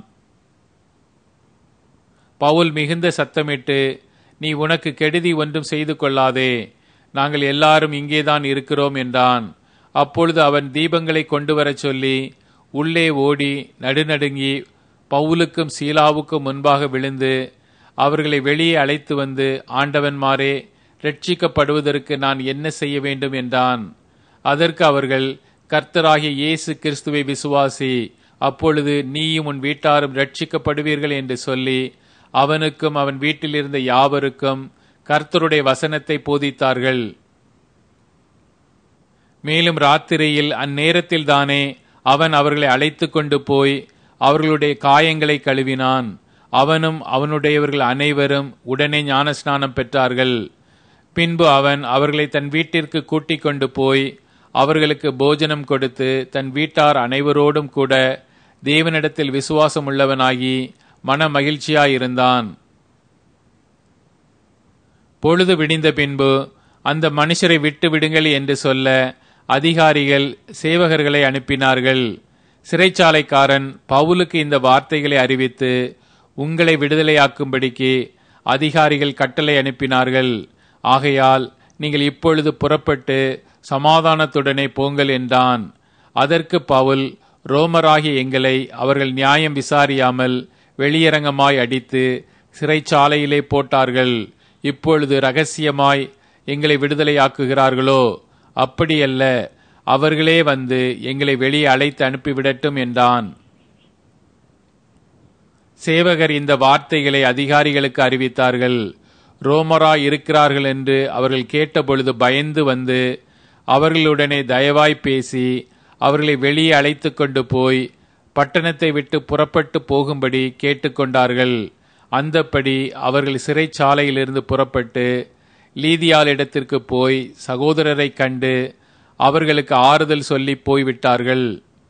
பவுல் மிகுந்த சத்தமிட்டு, நீ உனக்கு கெடுதி ஒன்றும் செய்து கொள்ளாதே, நாங்கள் எல்லாரும் இங்கேதான் இருக்கிறோம் என்றான். அப்பொழுது அவன் தீபங்களை கொண்டு வரச் சொல்லி உள்ளே ஓடி நடுநடுங்கி பவுலுக்கும் சீலாவுக்கும் முன்பாக விழுந்து அவர்களை வெளியே அழைத்து வந்து, ஆண்டவன்மாரே, ரட்சிக்கப்படுவதற்கு நான் என்ன செய்ய வேண்டும் என்றான். அதற்கு அவர்கள், கர்த்தராகிய இயேசு கிறிஸ்துவை விசுவாசி, அப்பொழுது நீயும் உன் வீட்டாரும் ரட்சிக்கப்படுவீர்கள் என்று சொல்லி அவனுக்கும் அவன் வீட்டில் இருந்த யாவருக்கும் கர்த்தருடைய வசனத்தை போதித்தார்கள். மேலும் ராத்திரியில் அந்நேரத்தில் தானே அவன் அவர்களை அழைத்து கொண்டு போய் அவர்களுடைய காயங்களை கழுவினான். அவனும் அவனுடையவர்கள் அனைவரும் உடனே ஞானஸ்நானம் பெற்றார்கள். பின்பு அவன் அவர்களை தன் வீட்டிற்கு கூட்டிக் கொண்டு போய் அவர்களுக்கு போஜனம் கொடுத்து தன் வீட்டார் அனைவரோடும் கூட தேவனிடத்தில் விசுவாசம் உள்ளவனாகி மன மகிழ்ச்சியாயிருந்தான். பொழுது விடிந்த பின்பு அந்த மனுஷரை விட்டு விடுங்கள் என்று சொல்ல அதிகாரிகள் சேவகர்களை அனுப்பினார்கள். சிறைச்சாலைக்காரன் பவுலுக்கு இந்த வார்த்தைகளை அறிவித்து உங்களை விடுதலையாக்கும்படிக்கு அதிகாரிகள் கட்டளை அனுப்பினார்கள். ஆகையால் நீங்கள் இப்பொழுது புறப்பட்டு சமாதானத்துடனே போங்கள் என்றான். அதற்கு பவுல், ரோமராகிய எங்களை அவர்கள் நியாயம் விசாரியாமல் வெளியரங்கமாய் அடித்து சிறைச்சாலையிலே போட்டார்கள். இப்பொழுது இரகசியமாய் எங்களை விடுதலையாக்குகிறார்களோ? அப்படியல்ல, அவர்களே வந்து எங்களை வெளியே அழைத்து அனுப்பிவிடட்டும் என்றான். சேவகர் இந்த வார்த்தைகளை அதிகாரிகளுக்கு அறிவித்தார்கள். ரோமராய் இருக்கிறார்கள் என்று அவர்கள் கேட்டபொழுது பயந்து வந்து அவர்களுடனே தயவாய் பேசி அவர்களை வெளியே அழைத்து கொண்டு போய் பட்டணத்தை விட்டு புறப்பட்டு போகும்படி கேட்டுக்கொண்டார்கள். அந்தப்படி அவர்கள் சிறைச்சாலையிலிருந்து புறப்பட்டு லீதியாளிடத்திற்கு போய் சகோதரரை கண்டு அவர்களுக்கு ஆறுதல் சொல்லி போய்விட்டார்கள்.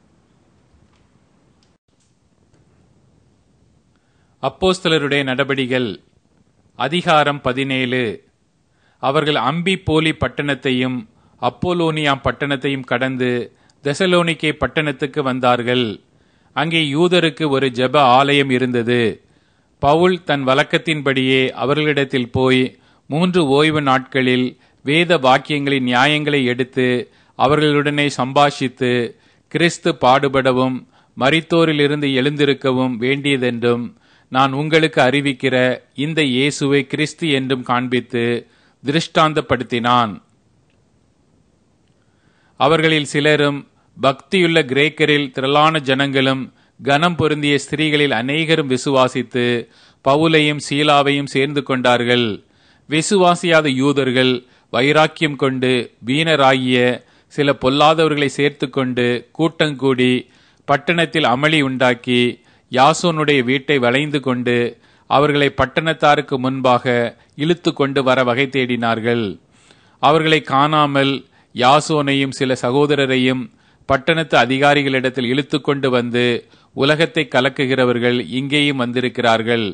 அப்போஸ்தலருடைய நடபடிகள் அதிகாரம் 17. அவர்கள் அம்பி போலி பட்டணத்தையும் அப்போலோனியாம் பட்டணத்தையும் கடந்து தெசலோனிக்கே பட்டணத்துக்கு வந்தார்கள். அங்கே யூதருக்கு ஒரு ஜெப ஆலயம் இருந்தது. பவுல் தன் வழக்கத்தின்படியே அவர்களிடத்தில் போய் 3 ஓய்வு நாட்களில் வேத வாக்கியங்களின் நியாயங்களை எடுத்து அவர்களுடனே சம்பாஷித்து, கிறிஸ்து பாடுபடவும் மரித்தோரிலிருந்து எழுந்திருக்கவும் வேண்டியதென்றும் நான் உங்களுக்கு அறிவிக்கிற இந்த இயேசுவை கிறிஸ்து என்றும் காண்பித்து திருஷ்டாந்தப்படுத்தினான். அவர்களில் சிலரும் பக்தியுள்ள கிரேக்கரில் திரளான ஜனங்களும் கனம் பொருந்திய ஸ்திரீகளில் அநேகரும் விசுவாசித்து பவுலையும் சீலாவையும் சேர்ந்து கொண்டார்கள். விசுவாசியாத யூதர்கள் வைராக்கியம் கொண்டு வீணராகிய சில பொல்லாதவர்களை சேர்த்து கொண்டு கூட்டங்கூடி பட்டணத்தில் அமளி உண்டாக்கி யாசோனுடைய வீட்டை வளைந்து கொண்டு அவர்களை பட்டணத்தாருக்கு முன்பாக இழுத்து கொண்டு வர வகை தேடினார்கள். அவர்களை காணாமல் யாசோனையும் சில சகோதரரையும் பட்டணத்து அதிகாரிகளிடத்தில் இழுத்து கொண்டு வந்து, உலகத்தை கலக்குகிறவர்கள் இங்கேயும் வந்திருக்கிறார்கள்.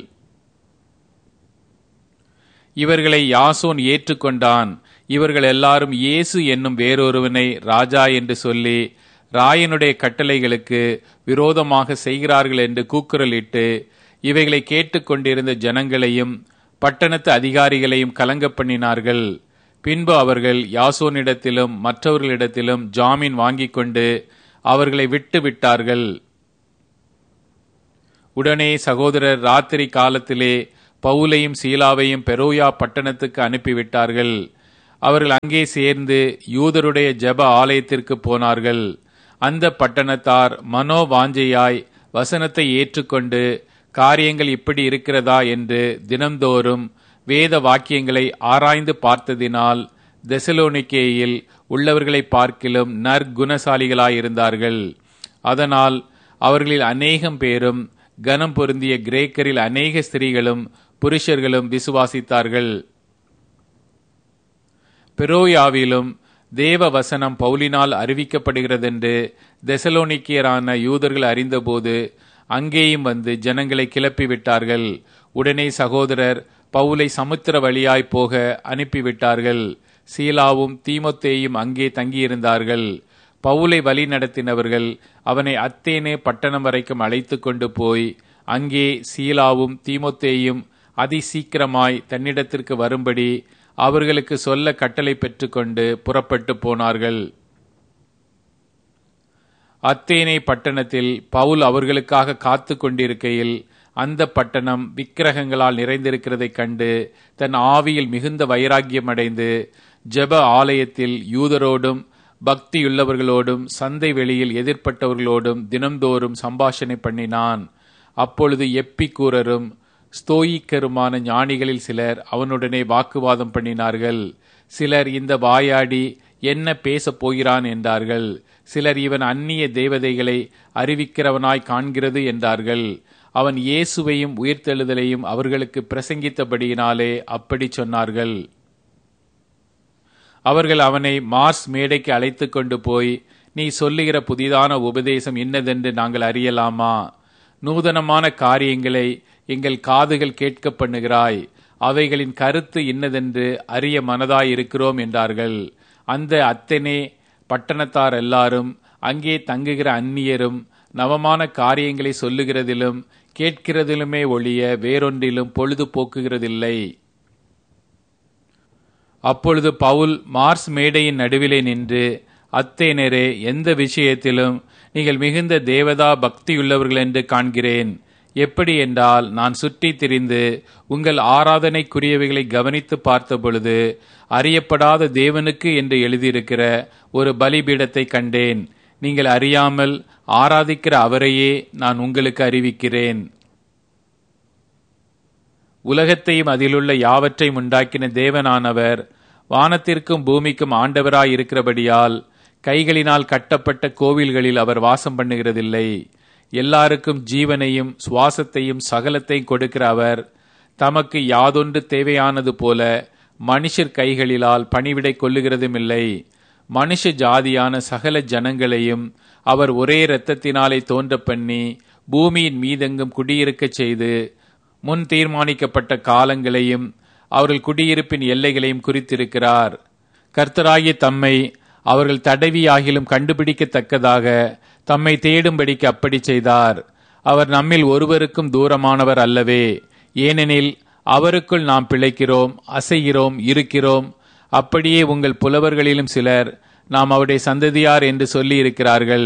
இவர்களை யாசோன் ஏற்றுக்கொண்டான். இவர்கள் எல்லாரும் இயேசு என்னும் வேறொருவனை ராஜா என்று சொல்லி ராயனுடைய கட்டளைகளுக்கு விரோதமாக செய்கிறார்கள் என்று கூக்குரலிட்டு இவைகளை கேட்டுக்கொண்டிருந்த ஜனங்களையும் பட்டணத்து அதிகாரிகளையும் கலங்க பண்ணினார்கள். பின்பு அவர்கள் யாசோனிடத்திலும் மற்றவர்களிடத்திலும் ஜாமீன் வாங்கிக் கொண்டு அவர்களை விட்டு விட்டார்கள். உடனே சகோதரர் ராத்திரி காலத்திலே பவுலையும் சீலாவையும் பெரோயா பட்டணத்துக்கு அனுப்பிவிட்டார்கள். அவர்கள் அங்கே சேர்ந்து யூதருடைய ஜெப ஆலயத்திற்கு போனார்கள். அந்த பட்டணத்தார் மனோவாஞ்சையாய் வசனத்தை ஏற்றுக்கொண்டு காரியங்கள் இப்படி இருக்கிறதா என்று தினம்தோறும் வேத வாக்கியங்களை ஆராய்ந்து பார்த்ததினால் தெசலோனிக்கேயில் உள்ளவர்களை பார்க்கிலும் நற்குணசாலிகளாயிருந்தார்கள். அதனால் அவர்களில் அநேகம் பேரும் கனம் பொருந்திய கிரேக்கரில் அநேக ஸ்திரீகளும் புருஷர்களும் விசுவாசித்தார்கள். பெரோயாவிலும் தேவ வசனம் பவுலினால் அறிவிக்கப்படுகிறதென்று தெசலோனிக்கியரான யூதர்கள் அறிந்தபோது அங்கேயும் வந்து ஜனங்களை கிளப்பிவிட்டார்கள். உடனே சகோதரர் பவுலை சமுத்திர வழியாய் போக அனுப்பிவிட்டார்கள். சீலாவும் தீமோத்தேயும் அங்கே தங்கியிருந்தார்கள். பவுலை வழி நடத்தினவர்கள் அவனை அத்தேனே பட்டணம் வரைக்கும் அழைத்து கொண்டு போய் அங்கே சீலாவும் தீமோத்தேயும் அதிசீக்கிரமாய் தன்னிடத்திற்கு வரும்படி அவர்களுக்கு சொல்ல கட்டளை பெற்றுக்கொண்டு புறப்பட்டு போனார்கள். அத்தேனே பட்டணத்தில் பவுல் அவர்களுக்காக காத்து கொண்டிருக்கையில் அந்த பட்டணம் விக்கிரகங்களால் நிறைந்திருக்கிறதைக் கண்டு தன் ஆவியில் மிகுந்த வைராக்கியம் அடைந்து ஜெப ஆலயத்தில் யூதரோடும் பக்தியுள்ளவர்களோடும் சந்தை வெளியில் எதிர்ப்பட்டவர்களோடும் தினம்தோறும் சம்பாஷணை பண்ணினான். அப்பொழுது எப்பிக்கூரரும் ஸ்தோயிக்கருமான ஞானிகளில் சிலர் அவனுடனே வாக்குவாதம் பண்ணினார்கள். சிலர் இந்த வாயாடி என்ன பேசப் போகிறான் என்றார்கள். சிலர் இவன் அந்நிய தேவதைகளை அறிவிக்கிறவனாய் காண்கிறது என்றார்கள். அவன் இயேசுவையும் உயிர்த்தெழுதலையும் அவர்களுக்கு பிரசங்கித்தபடியினாலே அப்படி சொன்னார்கள். அவர்கள் அவனை மார்ஸ் மேடைக்கு அழைத்து கொண்டு போய், நீ சொல்லுகிற புதிதான உபதேசம் இன்னதென்று நாங்கள் அறியலாமா? நூதனமான காரியங்களை எங்கள் காதுகள் கேட்க பண்ணுகிறாய். அவைகளின் கருத்து இன்னதென்று அறிய மனதாயிருக்கிறோம் என்றார்கள். அந்த அத்தனே பட்டணத்தார் எல்லாரும் அங்கே தங்குகிற அந்நியரும் நவமான காரியங்களை சொல்லுகிறதிலும் கேட்கிறதிலுமே ஒழிய வேறொன்றிலும் பொழுது போக்குகிறதில்லை. அப்பொழுது பவுல் மார்ஸ் மேடையின் நடுவிலே நின்று, அத்தேனரே, எந்த விஷயத்திலும் நீங்கள் மிகுந்த தேவதா பக்தியுள்ளவர்கள் என்று காண்கிறேன். எப்படி என்றால், நான் சுற்றி திரிந்து உங்கள் ஆராதனைக்குரியவைகளை கவனித்து பார்த்த பொழுது அறியப்படாத தேவனுக்கு என்று எழுதியிருக்கிற ஒரு பலிபீடத்தை கண்டேன். நீங்கள் அறியாமல் ஆராதிக்கிற அவரையே நான் உங்களுக்கு அறிவிக்கிறேன். உலகத்தையும் அதிலுள்ள யாவற்றையும் உண்டாக்கின தேவனானவர் வானத்திற்கும் பூமிக்கும் ஆண்டவராயிருக்கிறபடியால் கைகளினால் கட்டப்பட்ட கோவில்களில் அவர் வாசம் பண்ணுகிறதில்லை. எல்லாருக்கும் ஜீவனையும் சுவாசத்தையும் சகலத்தையும் கொடுக்கிற அவர் தமக்கு யாதொன்று தேவையானது போல மனுஷர் கைகளிலால் பணிவிடை கொள்ளுகிறதுமில்லை. மனுஷ ஜாதியான சகல ஜனங்களையும் அவர் ஒரே இரத்தத்தினாலே தோன்ற பண்ணி பூமியின் மீதெங்கும் குடியிருக்கச் செய்து முன் தீர்மானிக்கப்பட்ட காலங்களையும் அவர்கள் குடியிருப்பின் எல்லைகளையும் குறித்திருக்கிறார். கர்த்தராகிய தம்மை அவர்கள் தடவியாகிலும் கண்டுபிடிக்கத்தக்கதாக தம்மை தேடும்படிக்கு அப்படி செய்தார். அவர் நம்மில் ஒருவருக்கும் தூரமானவர் அல்லவே. ஏனெனில் அவருக்குள் நாம் பிழைக்கிறோம், அசைகிறோம், இருக்கிறோம். அப்படியே உங்கள் புலவர்களிலும் சிலர் நாம் அவருடைய சந்ததியார் என்று சொல்லி இருக்கிறார்கள்.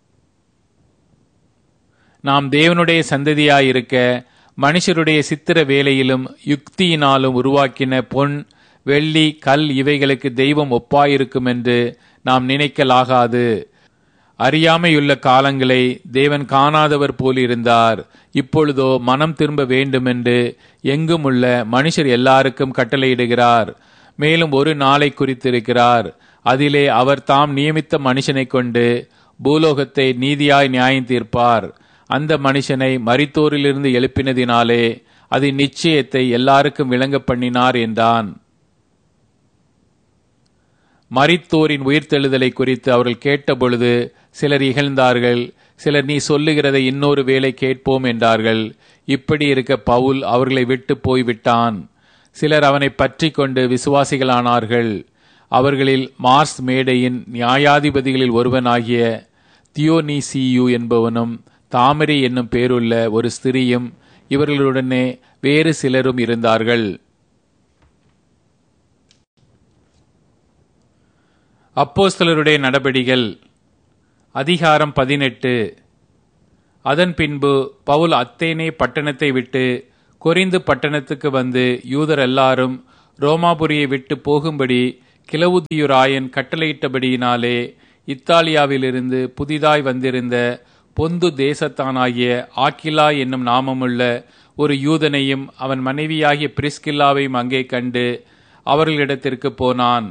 நாம் தேவனுடைய சந்ததியாயிருக்க மனுஷருடைய சித்திர வேலையிலும் யுக்தியினாலும் உருவாக்கின பொன், வெள்ளி, கல் இவைகளுக்கு தெய்வம் ஒப்பாயிருக்கும் என்று நாம் நினைக்கலாகாது. அறியாமையுள்ள காலங்களை தேவன் காணாதவர் போல் இருந்தார். இப்பொழுதோ மனம் திரும்ப வேண்டுமென்று எங்கும் உள்ள மனுஷர் எல்லாருக்கும் கட்டளையிடுகிறார். மேலும் ஒரு நாளை குறித்திருக்கிறார். அதிலே அவர் தாம் நியமித்த மனுஷனை கொண்டு பூலோகத்தை நீதியாய் நியாயம் தீர்ப்பார். அந்த மனுஷனை மரித்தோரிலிருந்து எழுப்பினதினாலே அது நிச்சயத்தை எல்லாருக்கும் விளங்க பண்ணினார் என்றான். மரித்தோரின் உயிர்த்தெழுதலை குறித்து அவர்கள் கேட்டபொழுது சிலர் இகழ்ந்தார்கள். சிலர், நீ சொல்லுகிறதை இன்னொரு வேளை கேட்போம் என்றார்கள். இப்படி இருக்க பவுல் அவர்களை விட்டு போய்விட்டான். சிலர் அவனை பற்றி கொண்டு விசுவாசிகளானார்கள். அவர்களில் மார்ஸ் மேடையின் நியாயாதிபதிகளில் ஒருவனாகிய தியோனீசியு என்பவனும் தாமரை என்னும் பேருள்ள ஒரு ஸ்திரியும் இவர்களுடனே வேறு சிலரும் இருந்தார்கள். அப்போஸ்தலருடைய நடபடிகள் அதிகாரம் 18. அதன் பின்பு பவுல் அத்தேனே பட்டணத்தை விட்டு கொரிந்து பட்டணத்துக்கு வந்து யூதர் எல்லாரும் ரோமாபுரியை விட்டு போகும்படி கிலவுதியுராயன் கட்டளையிட்டபடியினாலே இத்தாலியாவிலிருந்து புதிதாய் வந்திருந்த பொந்து தேசத்தானாகிய ஆக்கிலா என்னும் நாமமுள்ள ஒரு யூதனையும் அவன் மனைவியாகிய பிரிஸ்கில்லாவையும் அங்கே கண்டு அவர்களிடத்திற்கு போனான்.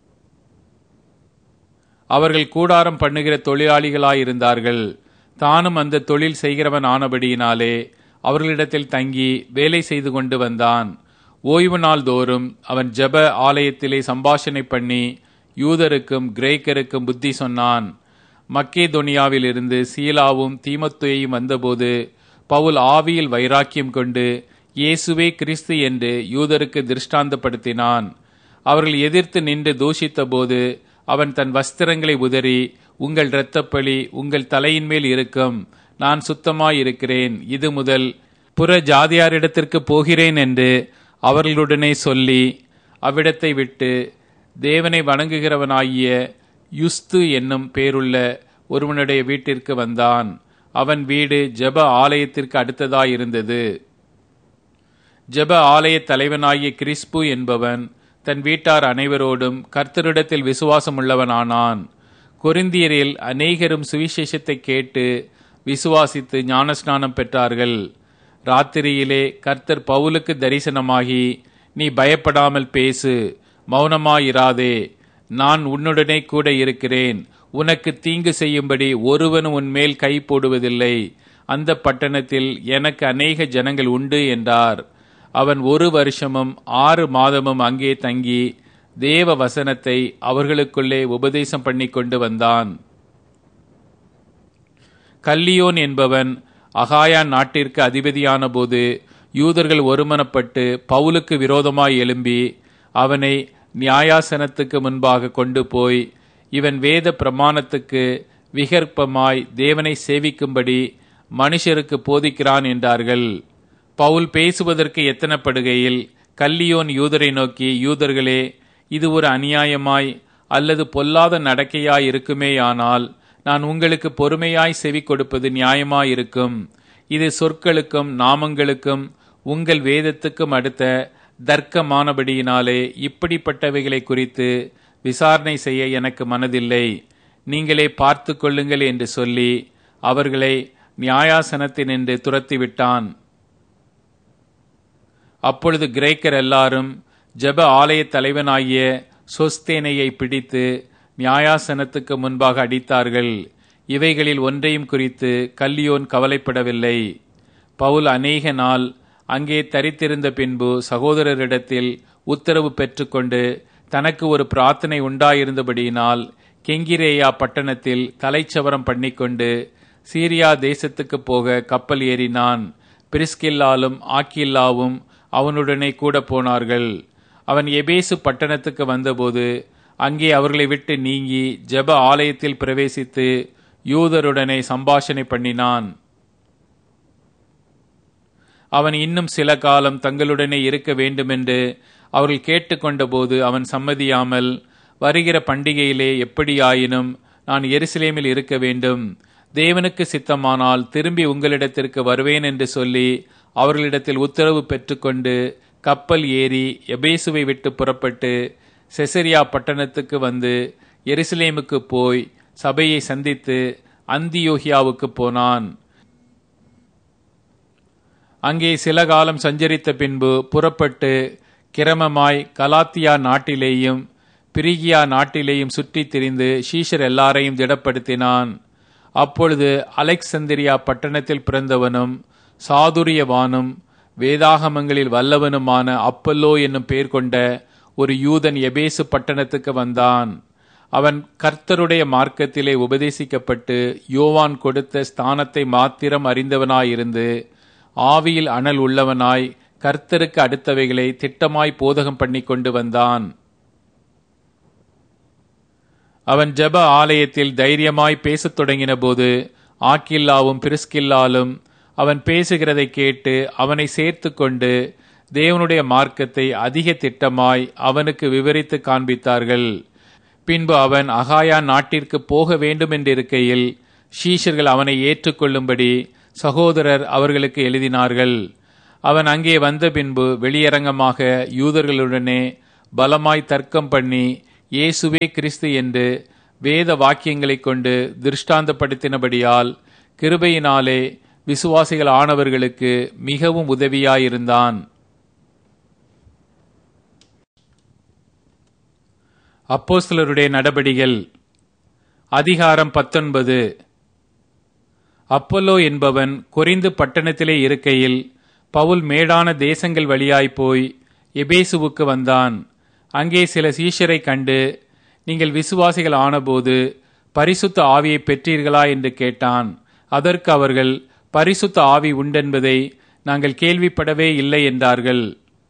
அவர்கள் கூடாரம் பண்ணுகிற தொழிலாளிகளாயிருந்தார்கள். தானும் அந்த தொழில் செய்கிறவன் ஆனபடியினாலே அவர்களிடத்தில் தங்கி வேலை செய்து கொண்டு வந்தான். ஓய்வு நாள் தோறும் அவன் ஜெப ஆலயத்திலே சம்பாஷணை பண்ணி யூதருக்கும் கிரேக்கருக்கும் புத்தி சொன்னான். மக்கேதோனியாவிலிருந்து சீலாவும் தீமோத்தேயும் வந்தபோது பவுல் ஆவியில் வைராக்கியம் கொண்டு இயேசுவே கிறிஸ்து என்று யூதருக்கு திருஷ்டாந்தப்படுத்தினான். அவர்கள் எதிர்த்து நின்று தூஷித்த போது அவன் தன் வஸ்திரங்களை உதறி, உங்கள் இரத்தப்பழி உங்கள் தலையின் மேல் இருக்கும், நான் சுத்தமாயிருக்கிறேன், இது முதல் புற ஜாதியாரிடத்திற்கு போகிறேன் என்று அவர்களுடனே சொல்லி அவ்விடத்தை விட்டு தேவனை வணங்குகிறவனாகிய யுஸ்து என்னும் பேருள்ள ஒருவனுடைய வீட்டிற்கு வந்தான். அவன் வீடு ஜெப ஆலயத்திற்கு அடுத்ததாயிருந்தது. ஜெப ஆலய தலைவனாகிய கிறிஸ்பு என்பவன் தன் வீட்டார் அனைவரோடும் கர்த்தரிடத்தில் விசுவாசமுள்ளவனானான். கொரிந்தியரில் அநேகரும் சுவிசேஷத்தை கேட்டு விசுவாசித்து ஞானஸ்நானம் பெற்றார்கள். ராத்திரியிலே கர்த்தர் பவுலுக்கு தரிசனமாகி, நீ பயப்படாமல் பேசு, மௌனமாயிராதே, நான் உன்னுடனே கூட இருக்கிறேன், உனக்கு தீங்கு செய்யும்படி ஒருவனும் உன்மேல் கை போடுவதில்லை, அந்த பட்டணத்தில் எனக்கு அநேக ஜனங்கள் உண்டு என்றார். அவன் 1 வருஷமும் 6 மாதமும் அங்கே தங்கி தேவ வசனத்தை அவர்களுக்குள்ளே உபதேசம் பண்ணி கொண்டு வந்தான். கல்லியோன் என்பவன் அகாயா நாட்டிற்கு அதிபதியான போது யூதர்கள் ஒருமனப்பட்டு பவுலுக்கு விரோதமாய் எழும்பி அவனை நியாயாசனத்துக்கு முன்பாக கொண்டு போய், இவன் வேத பிரமாணத்துக்கு விகற்பமாய் தேவனை சேவிக்கும்படி மனுஷருக்கு போதிக்கிறான் என்றார்கள். பவுல் பேசுவதற்கு எத்தனப்படுகையில் கல்லியோன் யூதரை நோக்கி, யூதர்களே, இது ஒரு அநியாயமாய் அல்லது பொல்லாத நடக்கையாய் இருக்குமேயானால் நான் உங்களுக்கு பொறுமையாய் செவி கொடுப்பது நியாயமாயிருக்கும். இது சொற்களுக்கும் நாமங்களுக்கும் உங்கள் வேதத்துக்கும் அடுத்த தர்க்கமானபடியினாலே இப்படிப்பட்டவைகளை குறித்து விசாரணை செய்ய எனக்கு மனதில்லை. நீங்களே பார்த்து கொள்ளுங்கள் என்று சொல்லி அவர்களை நியாயாசனத்தினின்று துரத்திவிட்டான். அப்பொழுது கிரேக்கர் எல்லாரும் ஜெப ஆலய தலைவனாகிய சொஸ்தேனையை பிடித்து நியாயாசனத்துக்கு முன்பாக அடித்தார்கள். இவைகளில் ஒன்றையும் குறித்து கல்லியோன் கவலைப்படவில்லை. பவுல் அநேக நாள் அங்கே தரித்திருந்த பின்பு சகோதரரிடத்தில் உத்தரவு பெற்றுக்கொண்டு தனக்கு ஒரு பிரார்த்தனை உண்டாயிருந்தபடியினால் கெங்கிரேயா பட்டணத்தில் தலைச்சவரம் பண்ணிக்கொண்டு சீரியா தேசத்துக்கு போக கப்பல் ஏறினான். பிரிஸ்கில்லாலும் ஆக்கில்லாவும் அவனுடனே கூட போனார்கள். அவன் எபேசு பட்டணத்துக்கு வந்தபோது அங்கே அவர்களை விட்டு நீங்கி ஜெப ஆலயத்தில் பிரவேசித்து யூதருடனே சம்பாஷணை பண்ணினான். அவன் இன்னும் சில காலம் தங்களுடனே இருக்க வேண்டுமென்று அவர்கள் கேட்டுக்கொண்டபோது அவன் சம்மதியாமல், வருகிற பண்டிகையிலே எப்படியாயினும் நான் எருசலேமில் இருக்க வேண்டும், தேவனுக்கு சித்தமானால் திரும்பி உங்களிடத்திற்கு வருவேன் என்று சொல்லி அவர்களிடத்தில் உத்தரவு பெற்றுக்கொண்டு கப்பல் ஏறி எபேசுவை விட்டு புறப்பட்டு செசரியா பட்டணத்துக்கு வந்து எருசலேமுக்கு போய் சபையை சந்தித்து அந்தியோகியாவுக்கு போனான். அங்கே சில காலம் சஞ்சரித்த பின்பு புறப்பட்டு கிரமமாய் கலாத்தியா நாட்டிலேயும் பிரிகியா நாட்டிலேயும் சுற்றி திரிந்து சீஷர் எல்லாரையும் திடப்படுத்தினான். அப்பொழுது அலெக்சந்திரியா பட்டணத்தில் பிறந்தவனும் சாதுரியவானும் வேதாகமங்களில் வல்லவனுமான அப்பல்லோ என்னும் பெயர் கொண்ட ஒரு யூதன் எபேசு பட்டணத்துக்கு வந்தான். அவன் கர்த்தருடைய மார்க்கத்திலே உபதேசிக்கப்பட்டு யோவான் கொடுத்த ஸ்தானத்தை மாத்திரம் அறிந்தவனாயிருந்து ஆவியில் அனல் உள்ளவனாய் கர்த்தருக்கு அடுத்தவைகளை திட்டமாய் போதகம் பண்ணி கொண்டு வந்தான். அவன் ஜெப ஆலயத்தில் தைரியமாய் பேசத் தொடங்கின போது ஆக்கில்லாவும் பிரிஸ்கில்லாலும் அவன் பேசுகிறதை கேட்டு அவனை சேர்த்து கொண்டு தேவனுடைய மார்க்கத்தை அதிக திட்டமாய் அவனுக்கு விவரித்து காண்பித்தார்கள். பின்பு அவன் அகாயா நாட்டிற்கு போக வேண்டும் என்றிருக்கையில் சீஷர்கள் அவனை ஏற்றுக்கொள்ளும்படி சகோதரர் அவர்களுக்கு எழுதினார்கள். அவன் அங்கே வந்த பின்பு வெளியரங்கமாக யூதர்களுடனே பலமாய் தர்க்கம் பண்ணி இயேசுவே கிறிஸ்து என்று வேத வாக்கியங்களைக் கொண்டு திருஷ்டாந்தப்படுத்தினபடியால் கிருபையினாலே விசுவாசிகள் ஆனவர்களுக்கு மிகவும் உதவியாயிருந்தான். அப்போஸ்தலருடைய நடபடிகள் அதிகாரம் 19. அப்போலோ என்பவன் கொரிந்து பட்டணத்திலே இருக்கையில் பவுல் மேடான தேசங்கள் வழியாய் போய் எபேசுவுக்கு வந்தான். அங்கே சில சீஷரை கண்டு, நீங்கள் விசுவாசிகள் ஆனபோது பரிசுத்த ஆவியை பெற்றீர்களா என்று கேட்டான். அதற்கு அவர்கள், பரிசுத்த ஆவி உண்டென்பதை நாங்கள் கேள்விப்படவே இல்லை என்றார்கள்.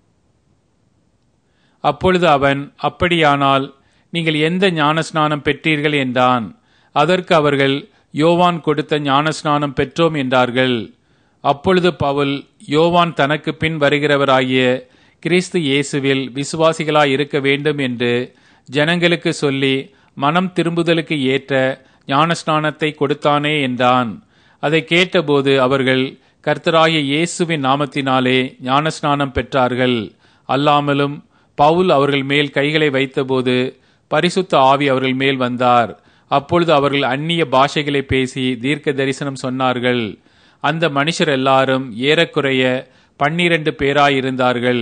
அப்பொழுது அவன், அப்படியானால் நீங்கள் எந்த ஞானஸ்நானம் பெற்றீர்கள் என்றான். அதற்கு அவர்கள், யோவான் கொடுத்த ஞானஸ்நானம் பெற்றோம் என்றார்கள். அப்பொழுது பவுல், யோவான் தனக்கு பின் வருகிறவராகிய கிறிஸ்து இயேசுவில் விசுவாசிகளாய் இருக்க வேண்டும் என்று ஜனங்களுக்கு சொல்லி மனம் திரும்புதலுக்கு ஏற்ற ஞானஸ்நானத்தை கொடுத்தானே என்றான். அதை கேட்டபோது அவர்கள் கர்த்தராகிய இயேசுவின் நாமத்தினாலே ஞானஸ்நானம் பெற்றார்கள். அல்லாமலும் பவுல் அவர்கள் மேல் கைகளை வைத்தபோது பரிசுத்த ஆவி அவர்கள் மேல் வந்தார். அப்பொழுது அவர்கள் அந்நிய பாஷைகளை பேசி தீர்க்க தரிசனம் சொன்னார்கள். அந்த மனுஷர் எல்லாரும் ஏறக்குறைய 12 பேராயிருந்தார்கள்.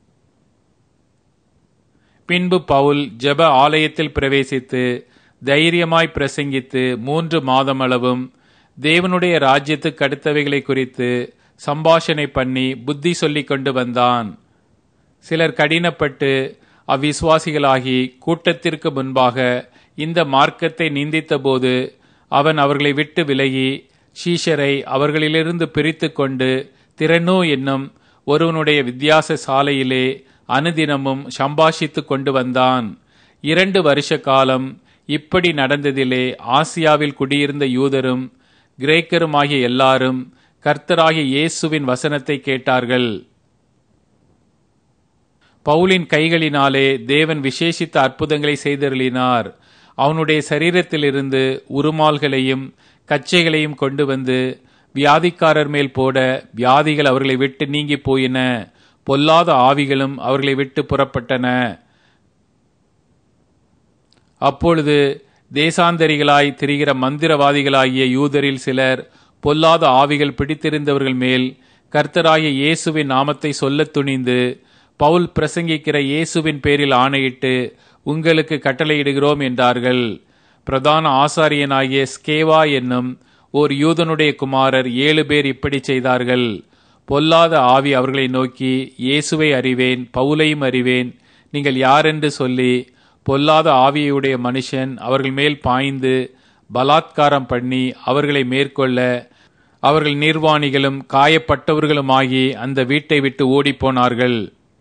பின்பு பவுல் ஜெப ஆலயத்தில் பிரவேசித்து தைரியமாய் பிரசங்கித்து 3 மாதமளவும் தேவனுடைய ராஜ்யத்துக்கு அடுத்தவைகளை குறித்து சம்பாஷணை பண்ணி புத்தி சொல்லிக் கொண்டு வந்தான். சிலர் கடினப்பட்டு அவ்விசுவாசிகளாகி கூட்டத்திற்கு முன்பாக இந்த மார்க்கத்தை நிந்தித்த போது அவன் அவர்களை விட்டு விலகி சீஷரை அவர்களிலிருந்து பிரித்து கொண்டு திறனோ என்னும் ஒருவனுடைய வித்தியாச சாலையிலே அனுதினமும் சம்பாஷித்து கொண்டு வந்தான். 2 வருஷ காலம் இப்படி நடந்ததிலே ஆசியாவில் குடியிருந்த யூதரும் கிரேக்கருமாகிய எல்லாரும் கர்த்தராகிய இயேசுவின் வசனத்தை கேட்டார்கள். பவுலின் கைகளினாலே தேவன் விசேஷித்த அற்புதங்களை செய்தருளினார். அவனுடைய சரீரத்திலிருந்து உருமால்களையும் கச்சைகளையும் கொண்டு வந்து வியாதிக்காரர் மேல் போட வியாதிகள் அவர்களை விட்டு நீங்கி போயின. பொல்லாத ஆவிகளும் அவர்களை விட்டு புறப்பட்டன. அப்பொழுது தேசாந்தரிகளாய் திரிகிற மந்திரவாதிகளாகிய யூதரில் சிலர் பொல்லாத ஆவிகள் பிடித்திருந்தவர்கள் மேல் கர்த்தராகிய இயேசுவின் நாமத்தை சொல்லத் துணிந்து, பவுல் பிரசங்கிக்கிற இயேசுவின் பேரில் ஆணையிட்டு உங்களுக்கு கட்டளையிடுகிறோம் என்றார்கள். பிரதான ஆசாரியனாகிய ஸ்கேவா என்னும் ஓர் யூதனுடைய குமாரர் 7 பேர் இப்படி செய்தார்கள். பொல்லாத ஆவி அவர்களை நோக்கி, இயேசுவை அறிவேன், பவுலையும் அறிவேன், நீங்கள் யாரென்று சொல்லி பொல்லாத ஆவியுடைய மனுஷன் அவர்கள் மேல் பாய்ந்து பலாத்காரம் பண்ணி அவர்களை மேற்கொள்ள அவர்கள் நிர்வாணிகளும் காயப்பட்டவர்களுமாகி அந்த வீட்டை விட்டு ஓடிப்போனார்கள்.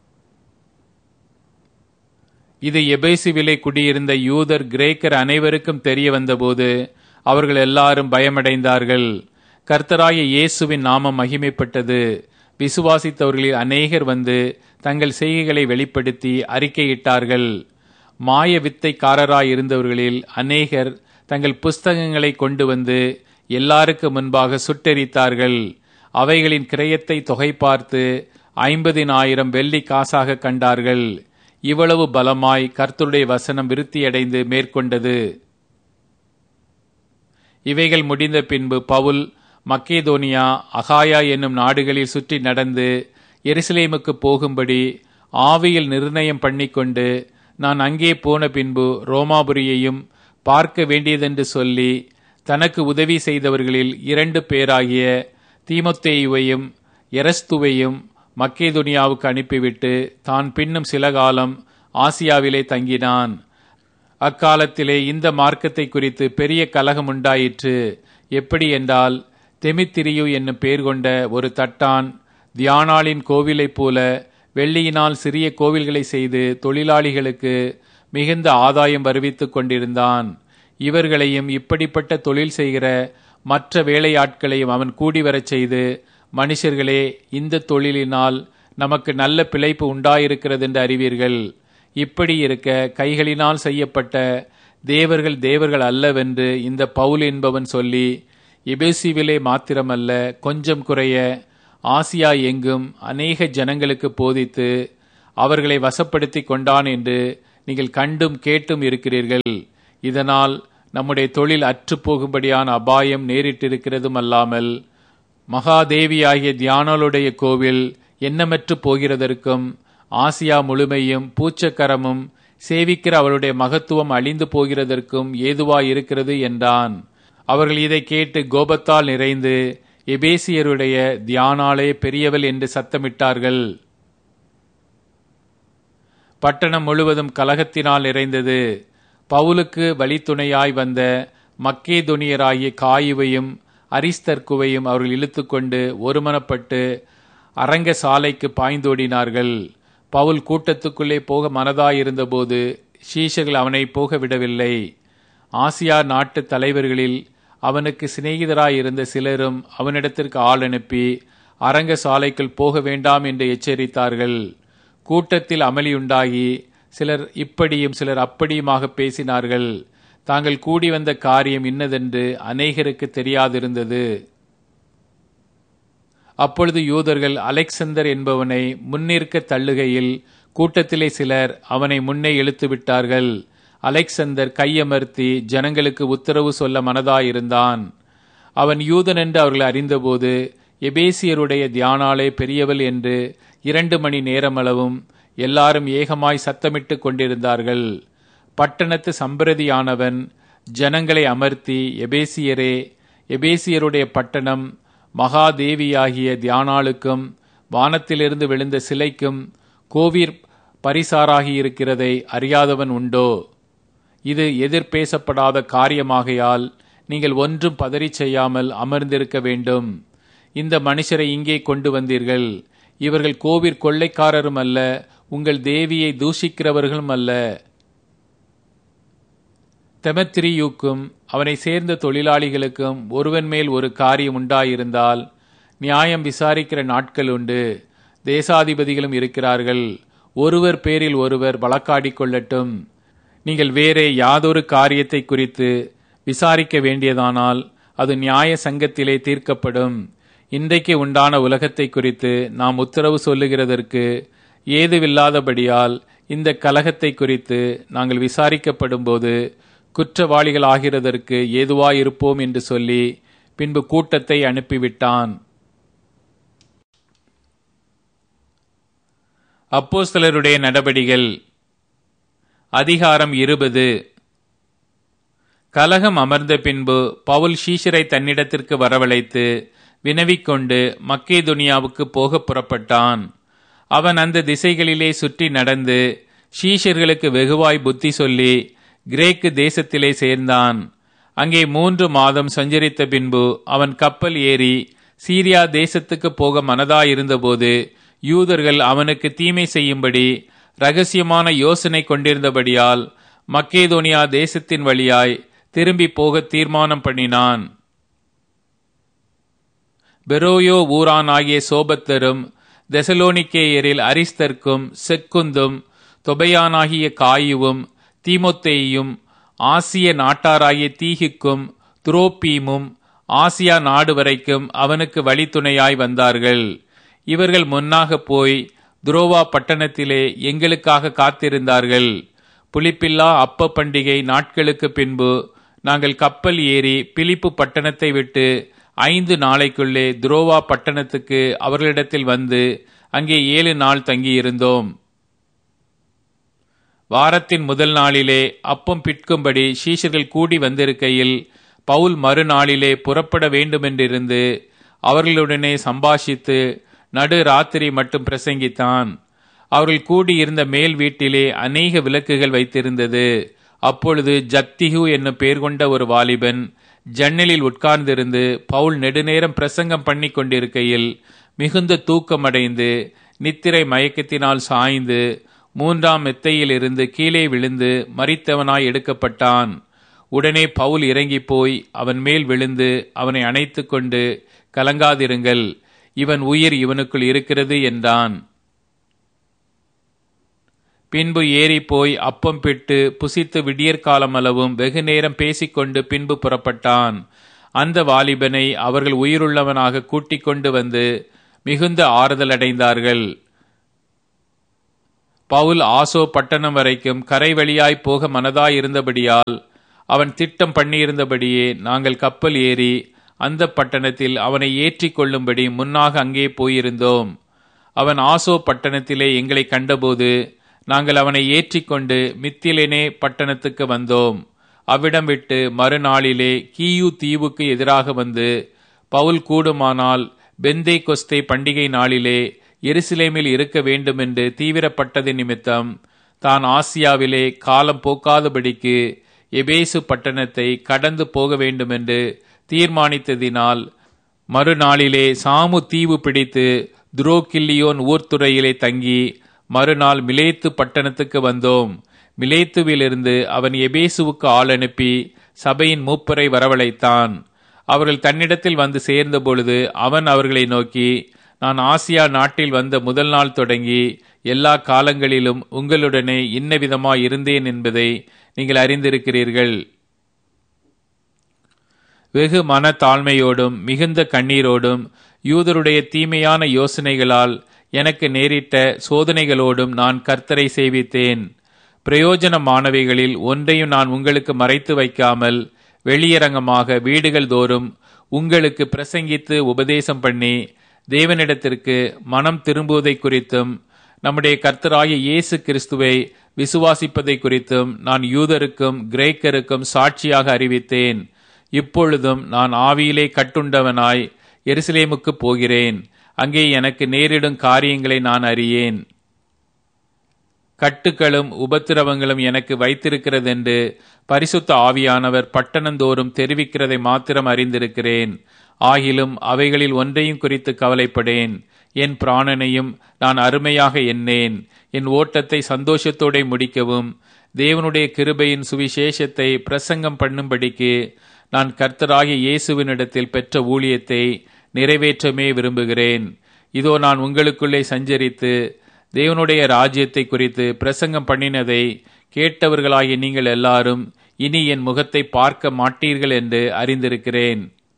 இது எபேசுவிலே குடியிருந்த யூதர் கிரேக்கர் அனைவருக்கும் தெரிய வந்தபோது அவர்கள் எல்லாரும் பயமடைந்தார்கள். கர்த்தராகிய இயேசுவின் நாமம் மகிமைப்பட்டது. விசுவாசித்தவர்களில் அநேகர் வந்து தங்கள் செய்கைகளை வெளிப்படுத்தி அறிக்கையிட்டார்கள். மாய வித்தைக்காரராய் இருந்தவர்களில் அநேகர் தங்கள் புஸ்தகங்களை கொண்டு வந்து எல்லாருக்கு முன்பாக சுட்டெரித்தார்கள். அவைகளின் கிரயத்தை தொகை பார்த்து 50,000 வெள்ளி காசாக கண்டார்கள். இவ்வளவு பலமாய் கர்த்தருடைய வசனம் விருத்தியடைந்து மேற்கொண்டது. இவைகள் முடிந்த பின்பு பவுல் மக்கேதோனியா, அகாயா என்னும் நாடுகளில் சுற்றி நடந்து எருசலேமுக்கு போகும்படி ஆவியில் நிர்ணயம் பண்ணிக்கொண்டு, நான் அங்கே போன பின்பு ரோமாபுரியையும் பார்க்க வேண்டியதென்று சொல்லி தனக்கு உதவி செய்தவர்களில் 2 பேராகிய தீமோத்தேயுவையும் எரஸ்துவையும் மக்கேதோனியாவுக்கு அனுப்பிவிட்டு தான் பின்னும் சில காலம் ஆசியாவிலே தங்கினான். அக்காலத்திலே இந்த மார்க்கத்தை குறித்து பெரிய கலகம் உண்டாயிற்று. எப்படி என்றால், தெமித்திரியு என்னும் பேர் கொண்ட ஒரு தட்டான் தியானாளின் கோவிலைப் போல வெள்ளியினால் சிறிய கோவில்களை செய்து தொழிலாளிகளுக்கு மிகுந்த ஆதாயம் வருவித்துக் கொண்டிருந்தான். இவர்களையும் இப்படிப்பட்ட தொழில் செய்கிற மற்ற வேலையாட்களையும் அவன் கூடி வரச் செய்து, மனுஷர்களே, இந்த தொழிலினால் நமக்கு நல்ல பிழைப்பு உண்டாயிருக்கிறது என்று அறிவீர்கள். இப்படி இருக்க கைகளினால் செய்யப்பட்ட தேவர்கள் தேவர்கள் அல்லவென்று இந்த பவுல் என்பவன் சொல்லி எபேசுவிலே மாத்திரமல்ல, கொஞ்சம் குறைய ஆசியா எங்கும் அநேக ஜனங்களுக்கு போதித்து அவர்களை வசப்படுத்தி கொண்டான் என்று நீங்கள் கண்டும் கேட்டும் இருக்கிறீர்கள். இதனால் நம்முடைய தொழில் அற்றுப்போகும்படியான அபாயம் நேரிட்டிருக்கிறதும் அல்லாமல், மகாதேவியாகிய தியானாளுடைய கோவில் எண்ணமற்று போகிறதற்கும், ஆசியா முழுமையும் பூச்சக்கரமும் சேவிக்கிற அவருடைய மகத்துவம் அழிந்து போகிறதற்கும் ஏதுவாயிருக்கிறது என்றான். அவர்கள் இதை கேட்டு கோபத்தால் நிறைந்து, எபேசியருடைய தியானாலே பெரியவள் என்று சத்தமிட்டார்கள். பட்டணம் முழுவதும் கலகத்தினால் நிறைந்தது. பவுலுக்கு வழித்துணையாய் வந்த மக்கேதொனியராகிய காயுவையும் அரிஸ்தர்க்குவையும் அவர்கள் இழுத்துக்கொண்டு ஒருமனப்பட்டு அரங்க சாலைக்கு பாய்ந்தோடினார்கள். பவுல் கூட்டத்துக்குள்ளே போக மனதாயிருந்தபோது சீஷர்கள் அவனை போக விடவில்லை. ஆசியா நாட்டு தலைவர்களில் அவனுக்கு சிநேகிதராயிருந்த சிலரும் அவனிடத்திற்கு ஆள் அனுப்பி அரங்க சாலைக்குள் போக வேண்டாம் என்று எச்சரித்தார்கள். கூட்டத்தில் அமளியுண்டாகி சிலர் இப்படியும் சிலர் அப்படியுமாக பேசினார்கள். தாங்கள் கூடி வந்த காரியம் இன்னதென்று அநேகருக்கு தெரியாதிருந்தது. அப்பொழுது யூதர்கள் அலெக்சந்தர் என்பவனை முன்னிற்க தள்ளுகையில் கூட்டத்திலே சிலர் அவனை முன்னே இழுத்து விட்டார்கள். அலெக்சந்தர் கையமர்த்தி ஜனங்களுக்கு உத்தரவு சொல்ல மனதாயிருந்தான். அவன் யூதன் என்று அவர்கள் அறிந்தபோது, எபேசியருடைய தியானாலே பெரியவள் என்று 2 மணி நேரமளவும் எல்லாரும் ஏகமாய் சத்தமிட்டு கொண்டிருந்தார்கள். பட்டணத்து சம்பிரதியானவன் ஜனங்களை அமர்த்தி, எபேசியரே, எபேசியருடைய பட்டணம் மகாதேவியாகிய தியானாளுக்கும் வானத்திலிருந்து விழுந்த சிலைக்கும் கோவிற் பரிசாராகியிருக்கிறதை அறியாதவன் உண்டோ? இது எதிர்பேசப்படாத காரியமாகையால் நீங்கள் ஒன்றும் பதறி செய்யாமல் அமர்ந்திருக்க வேண்டும். இந்த மனுஷரை இங்கே கொண்டு வந்தீர்கள். இவர்கள் கோவிற் கொள்ளைக்காரரும் அல்ல, உங்கள் தேவியை தூஷிக்கிறவர்களும் அல்ல. தெமத்திரியுக்கும் அவனை சேர்ந்த தொழிலாளிகளுக்கும் ஒருவன் மேல் ஒரு காரியம் உண்டாயிருந்தால் நியாயம் விசாரிக்கிற நாட்கள் உண்டு. தேசாதிபதிகளும் இருக்கிறார்கள். ஒருவர் பேரில் ஒருவர் வழக்காடிக் கொள்ளட்டும். நீங்கள் வேறே யாதொரு காரியத்தை குறித்து விசாரிக்க வேண்டியதானால் அது நியாய சங்கத்திலே தீர்க்கப்படும். இன்றைக்கு உண்டான உலகத்தை குறித்து நாம் உத்தரவு சொல்லுகிறதற்கு ஏதுவில்லாதபடியால் இந்த கலகத்தை குறித்து நாங்கள் விசாரிக்கப்படும் போது குற்றவாளிகள் ஆகிறதற்கு ஏதுவாயிருப்போம் என்று சொல்லி பின்பு கூட்டத்தை அனுப்பிவிட்டான். அப்போஸ்தலருடைய நடபடிகள் அதிகாரம் 20. கலகம் அமர்ந்த பின்பு பவுல் சீஷரை தன்னிடத்திற்கு வரவழைத்து வினவிக்கொண்டு மக்கேதொனியாவுக்கு போக புறப்பட்டான். அவன் அந்த திசைகளிலே சுற்றி நடந்து சீஷர்களுக்கு வெகுவாய் புத்தி சொல்லி கிரேக்கு தேசத்திலே சேர்ந்தான். அங்கே 3 மாதம் சஞ்சரித்த பின்பு அவன் கப்பல் ஏறி சீரியா தேசத்துக்கு போக மனதாயிருந்தபோது யூதர்கள் அவனுக்கு தீமை செய்யும்படி இரகசியமான யோசனை கொண்டிருந்தபடியால் மக்கேதோனியா தேசத்தின் வழியாய் திரும்பி போக தீர்மானம் பண்ணினான். பெரோயோ ஊரானாகிய சோபத்தரும் தெசலோனிக்கேயரில் அரிஸ்தர்க்கும் செக்குந்தும் தொபையானாகிய காயுவும் தீமோத்தேயும் ஆசிய நாட்டாராகிய தீகிக்கும் துரோப்பீமும் ஆசியா நாடு வரைக்கும் அவனுக்கு வழித்துணையாய் வந்தார்கள். இவர்கள் முன்னாக போய் துரோவா பட்டணத்திலே எங்களுக்காக காத்திருந்தார்கள். புளிப்பில்லா அப்ப பண்டிகை நாட்களுக்கு பின்பு நாங்கள் கப்பல் ஏறி பிலிப்பு பட்டணத்தை விட்டு 5 நாளைக்குள்ளே துரோவா பட்டணத்துக்கு அவர்களிடத்தில் வந்து அங்கே 7 நாள் தங்கியிருந்தோம். வாரத்தின் முதல் நாளிலே அப்பம் பிட்கும்படி சீஷர்கள் கூடி வந்திருக்கையில் பவுல் மறுநாளிலே புறப்பட வேண்டுமென்றிருந்து அவர்களுடனே சம்பாஷித்து நடு ராத்திரி மட்டும் பிரசங்கித்தான். அவர்கள் கூடியிருந்த மேல் வீட்டிலே அநேக விளக்குகள் வைத்திருந்தது. அப்பொழுது ஜத்திகு என்னும் பெயர் கொண்ட ஒரு வாலிபன் ஜன்னலில் உட்கார்ந்திருந்து பவுல் நெடுநேரம் பிரசங்கம் பண்ணி கொண்டிருக்கையில் மிகுந்த தூக்கமடைந்து நித்திரை மயக்கத்தினால் சாய்ந்து 3ஆம் மெத்தையில் இருந்து கீழே விழுந்து மரித்தவனாய் எடுக்கப்பட்டான். உடனே பவுல் இறங்கி போய் அவன் மேல் விழுந்து அவனை அணைத்து கொண்டு, கலங்காதிருங்கள், இவன் உயிர் இவனுக்குள் இருக்கிறது என்றான். பின்பு ஏறி போய் அப்பம் பிட்டு புசித்து விடியற்காலம் அளவும் வெகு நேரம் பேசிக்கொண்டு பின்பு புறப்பட்டான். அந்த வாலிபனை அவர்கள் உயிருள்ளவனாக கூட்டிக் கொண்டு வந்து மிகுந்த ஆறுதல் அடைந்தார்கள். பவுல் ஆசோ பட்டணம் வரைக்கும் கரை வழியாய் போக மனதாயிருந்தபடியால் அவன் திட்டம் பண்ணியிருந்தபடியே நாங்கள் கப்பல் ஏறி அந்த பட்டணத்தில் அவனை ஏற்றிக் கொள்ளும்படி முன்னாக அங்கே போயிருந்தோம். அவன் ஆசோ பட்டணத்திலே எங்களை கண்டபோது நாங்கள் அவனை ஏற்றிக்கொண்டு மித்திலேனே பட்டணத்துக்கு வந்தோம். அவ்விடம் விட்டு மறுநாளிலே கீயு தீவுக்கு எதிராக வந்து பவுல் கூடுமானால் பெந்தே கொஸ்தே பண்டிகை நாளிலே எருசலேமில் இருக்க வேண்டுமென்று தீவிரப்பட்டது நிமித்தம் தான் ஆசியாவிலே காலம் போக்காதபடிக்கு எபேசு பட்டணத்தை கடந்து போக வேண்டுமென்று தீர்மானித்ததினால் மறுநாளிலே சாமு தீவு பிடித்து துரோகில்லியோன் ஊர்த்துறையிலே தங்கி மறுநாள் மிலேத்து பட்டணத்துக்கு வந்தோம். மிலேத்துவிலிருந்து அவன் எபேசுவுக்கு ஆள் அனுப்பி சபையின் மூப்பரை வரவழைத்தான். அவர்கள் தன்னிடத்தில் வந்து சேர்ந்த பொழுது அவன் அவர்களை நோக்கி, நான் ஆசியா நாட்டில் வந்த முதல் நாள் தொடங்கி எல்லா காலங்களிலும் உங்களுடனே இன்ன விதமாய் இருந்தேன் என்பதை நீங்கள் அறிந்திருக்கிறீர்கள். வெகு மன தாழ்மையோடும் மிகுந்த கண்ணீரோடும் யூதருடைய தீமையான யோசனைகளால் எனக்கு நேரிட்ட சோதனைகளோடும் நான் கர்த்தரை சேவித்தேன். பிரயோஜனமானவைகளில் ஒன்றையும் நான் உங்களுக்கு மறைத்து வைக்காமல் வெளியரங்கமாக வீடுகள் தோறும் உங்களுக்கு பிரசங்கித்து உபதேசம் பண்ணி தேவனிடத்திற்கு மனம் திரும்புவதை குறித்தும் நம்முடைய கர்த்தராகிய இயேசு கிறிஸ்துவை விசுவாசிப்பதை குறித்தும் நான் யூதருக்கும் கிரேக்கருக்கும் சாட்சியாக அறிவித்தேன். இப்பொழுதும் நான் ஆவியிலே கட்டுண்டவனாய் எருசலேமுக்கு போகிறேன். அங்கே எனக்கு நேரிடும் காரியங்களை நான் அறியேன். கட்டுகளும் உபத்திரவங்களும் எனக்கு வைத்திருக்கிறதென்று பரிசுத்த ஆவியானவர் பட்டணந்தோறும் தெரிவிக்கிறதை மாத்திரம் அறிந்திருக்கிறேன். ஆகிலும் அவைகளில் ஒன்றையும் குறித்து கவலைப்படேன். என் பிராணனையும் நான் அருமையாக எண்ணேன். என் ஓட்டத்தை சந்தோஷத்தோടെ முடிக்கவும் தேவனுடைய கிருபையின் சுவிசேஷத்தை பிரசங்கம் பண்ணும்படிக்கு நான் கர்த்தராகிய இயேசுவினிடத்தில் பெற்ற ஊழியத்தை நிறைவேற்றமே விரும்புகிறேன். இதோ நான் உங்களுக்குள்ளே சஞ்சரித்து தேவனுடைய ராஜ்யத்தை குறித்து பிரசங்கம் பண்ணினதை கேட்டவர்களாகிய நீங்கள் எல்லாரும் இனி என் முகத்தை பார்க்க மாட்டீர்கள் என்று அறிந்திருக்கிறேன்.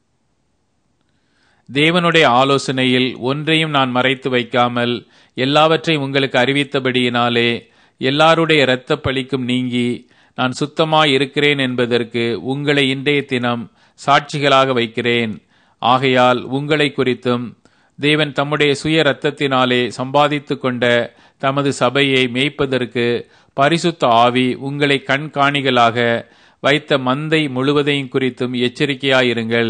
தேவனுடைய ஆலோசனையில் ஒன்றையும் நான் மறைத்து வைக்காமல் எல்லாவற்றையும் உங்களுக்கு அறிவித்தபடியினாலே எல்லாருடைய இரத்த பழிக்கும் நீங்கி நான் சுத்தமாய் இருக்கிறேன் என்பதற்கு உங்களை இன்றைய தினம் சாட்சிகளாக வைக்கிறேன். ஆகையால் உங்களை குறித்தும் தேவன் தம்முடைய சுய இரத்தத்தினாலே சம்பாதித்து கொண்ட தமது சபையை மேய்ப்பதற்கு பரிசுத்த ஆவி உங்களை கண்காணிகளாக வைத்த மந்தை முழுவதையும் குறித்தும் எச்சரிக்கையாயிருங்கள்.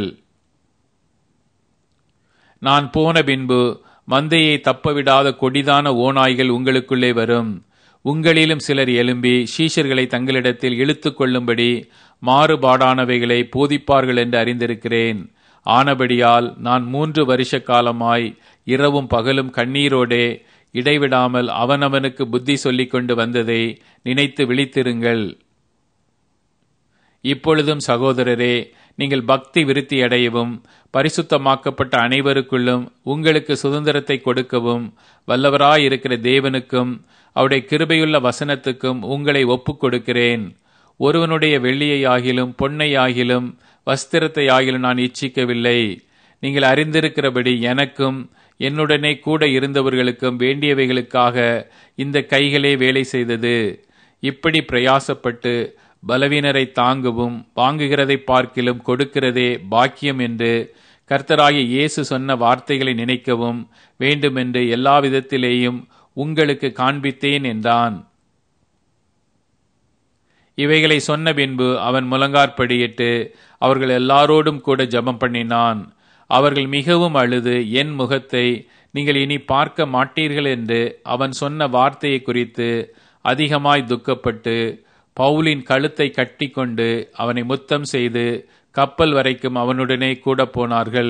நான் போன பின்பு மந்தையை தப்பவிடாத கொடிதான ஓநாய்கள் உங்களுக்குள்ளே வரும். உங்களிலும் சிலர் எழும்பி சீஷர்களை தங்களிடத்தில் இழுத்து கொள்ளும்படி மாறுபாடானவைகளை போதிப்பார்கள் என்று அறிந்திருக்கிறேன். ஆனபடியால் நான் 3 வருஷ காலமாய் இரவும் பகலும் கண்ணீரோடே இடைவிடாமல் அவனவனுக்கு புத்தி சொல்லிக் கொண்டு வந்ததை நினைத்து விழித்திருங்கள். இப்பொழுதும் சகோதரரே, நீங்கள் பக்தி விருத்தி அடையவும் பரிசுத்தமாக்கப்பட்ட அனைவருக்குள்ளும் உங்களுக்கு சுதந்திரத்தை கொடுக்கவும் வல்லவராயிருக்கிற தேவனுக்கும் அவருடைய கிருபையுள்ள வசனத்துக்கும் உங்களை ஒப்புக் கொடுக்கிறேன். ஒருவனுடைய வெள்ளியையாகிலும் பொன்னையாகிலும் வஸ்திரத்தையாகிலும் நான் இச்சிக்கவில்லை. நீங்கள் அறிந்திருக்கிறபடி எனக்கும் என்னுடனே கூட இருந்தவர்களுக்கும் வேண்டியவைகளுக்காக இந்த கைகளே வேலை செய்தது. இப்படி பிரயாசப்பட்டு பலவீனரை தாங்கவும் வாங்குகிறதை பார்க்கிலும் கொடுக்கிறதே பாக்கியம் என்று கர்த்தராகிய இயேசு சொன்ன வார்த்தைகளை நினைக்கவும் வேண்டுமென்று எல்லா விதத்திலேயும் உங்களுக்கு காண்பித்தேன் என்றான். இவைகளை சொன்ன பின்பு அவன் முழங்காற்படியிட்டு அவர்கள் எல்லாரோடும் கூட ஜெபம் பண்ணினான். அவர்கள் மிகவும் அழுது என் முகத்தை நீங்கள் இனி பார்க்க மாட்டீர்கள் என்று அவன் சொன்ன வார்த்தையை குறித்து அதிகமாய் துக்கப்பட்டு பவுலின் கழுத்தை கட்டி கொண்டு அவனை முத்தம் செய்து கப்பல் வரைக்கும் அவனுடனே கூட போனார்கள்.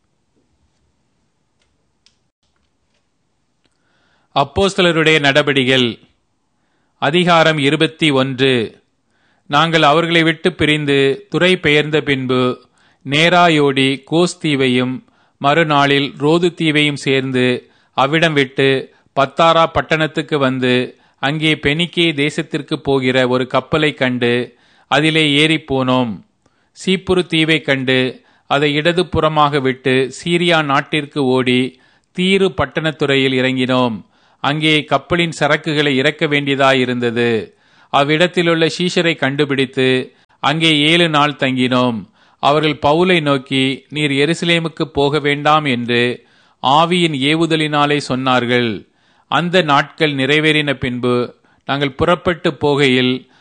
அப்போஸ்தலருடைய நடபடிகள் அதிகாரம் 21. நாங்கள் அவர்களை விட்டு பிரிந்து துறை பெயர்ந்த பின்பு நேராயோடி கோஸ் தீவையும் மறுநாளில் ரோது தீவையும் சேர்ந்து அவ்விடம் விட்டு பத்தாரா பட்டணத்துக்கு வந்து அங்கே பெனிக்கே தேசத்திற்கு போகிற ஒரு கப்பலை கண்டு அதிலே ஏறி போனோம். சீப்புரு தீவை கண்டு அதை இடது புறமாக விட்டு சீரியா நாட்டிற்கு ஓடி தீரு பட்டணத்துறையில் இறங்கினோம். அங்கே கப்பலின் சரக்குகளை இறக்க வேண்டியதாயிருந்தது. அவ்விடத்திலுள்ள சீஷரை கண்டுபிடித்து அங்கே 7 நாள் தங்கினோம். அவர்கள் பவுலை நோக்கி, நீர் எருசலேமுக்கு போக வேண்டாம் என்று ஆவியின் ஏவுதலினாலே சொன்னார்கள். அந்த நாட்கள் நிறைவேறின பின்பு நாங்கள் புறப்பட்டு போகையில்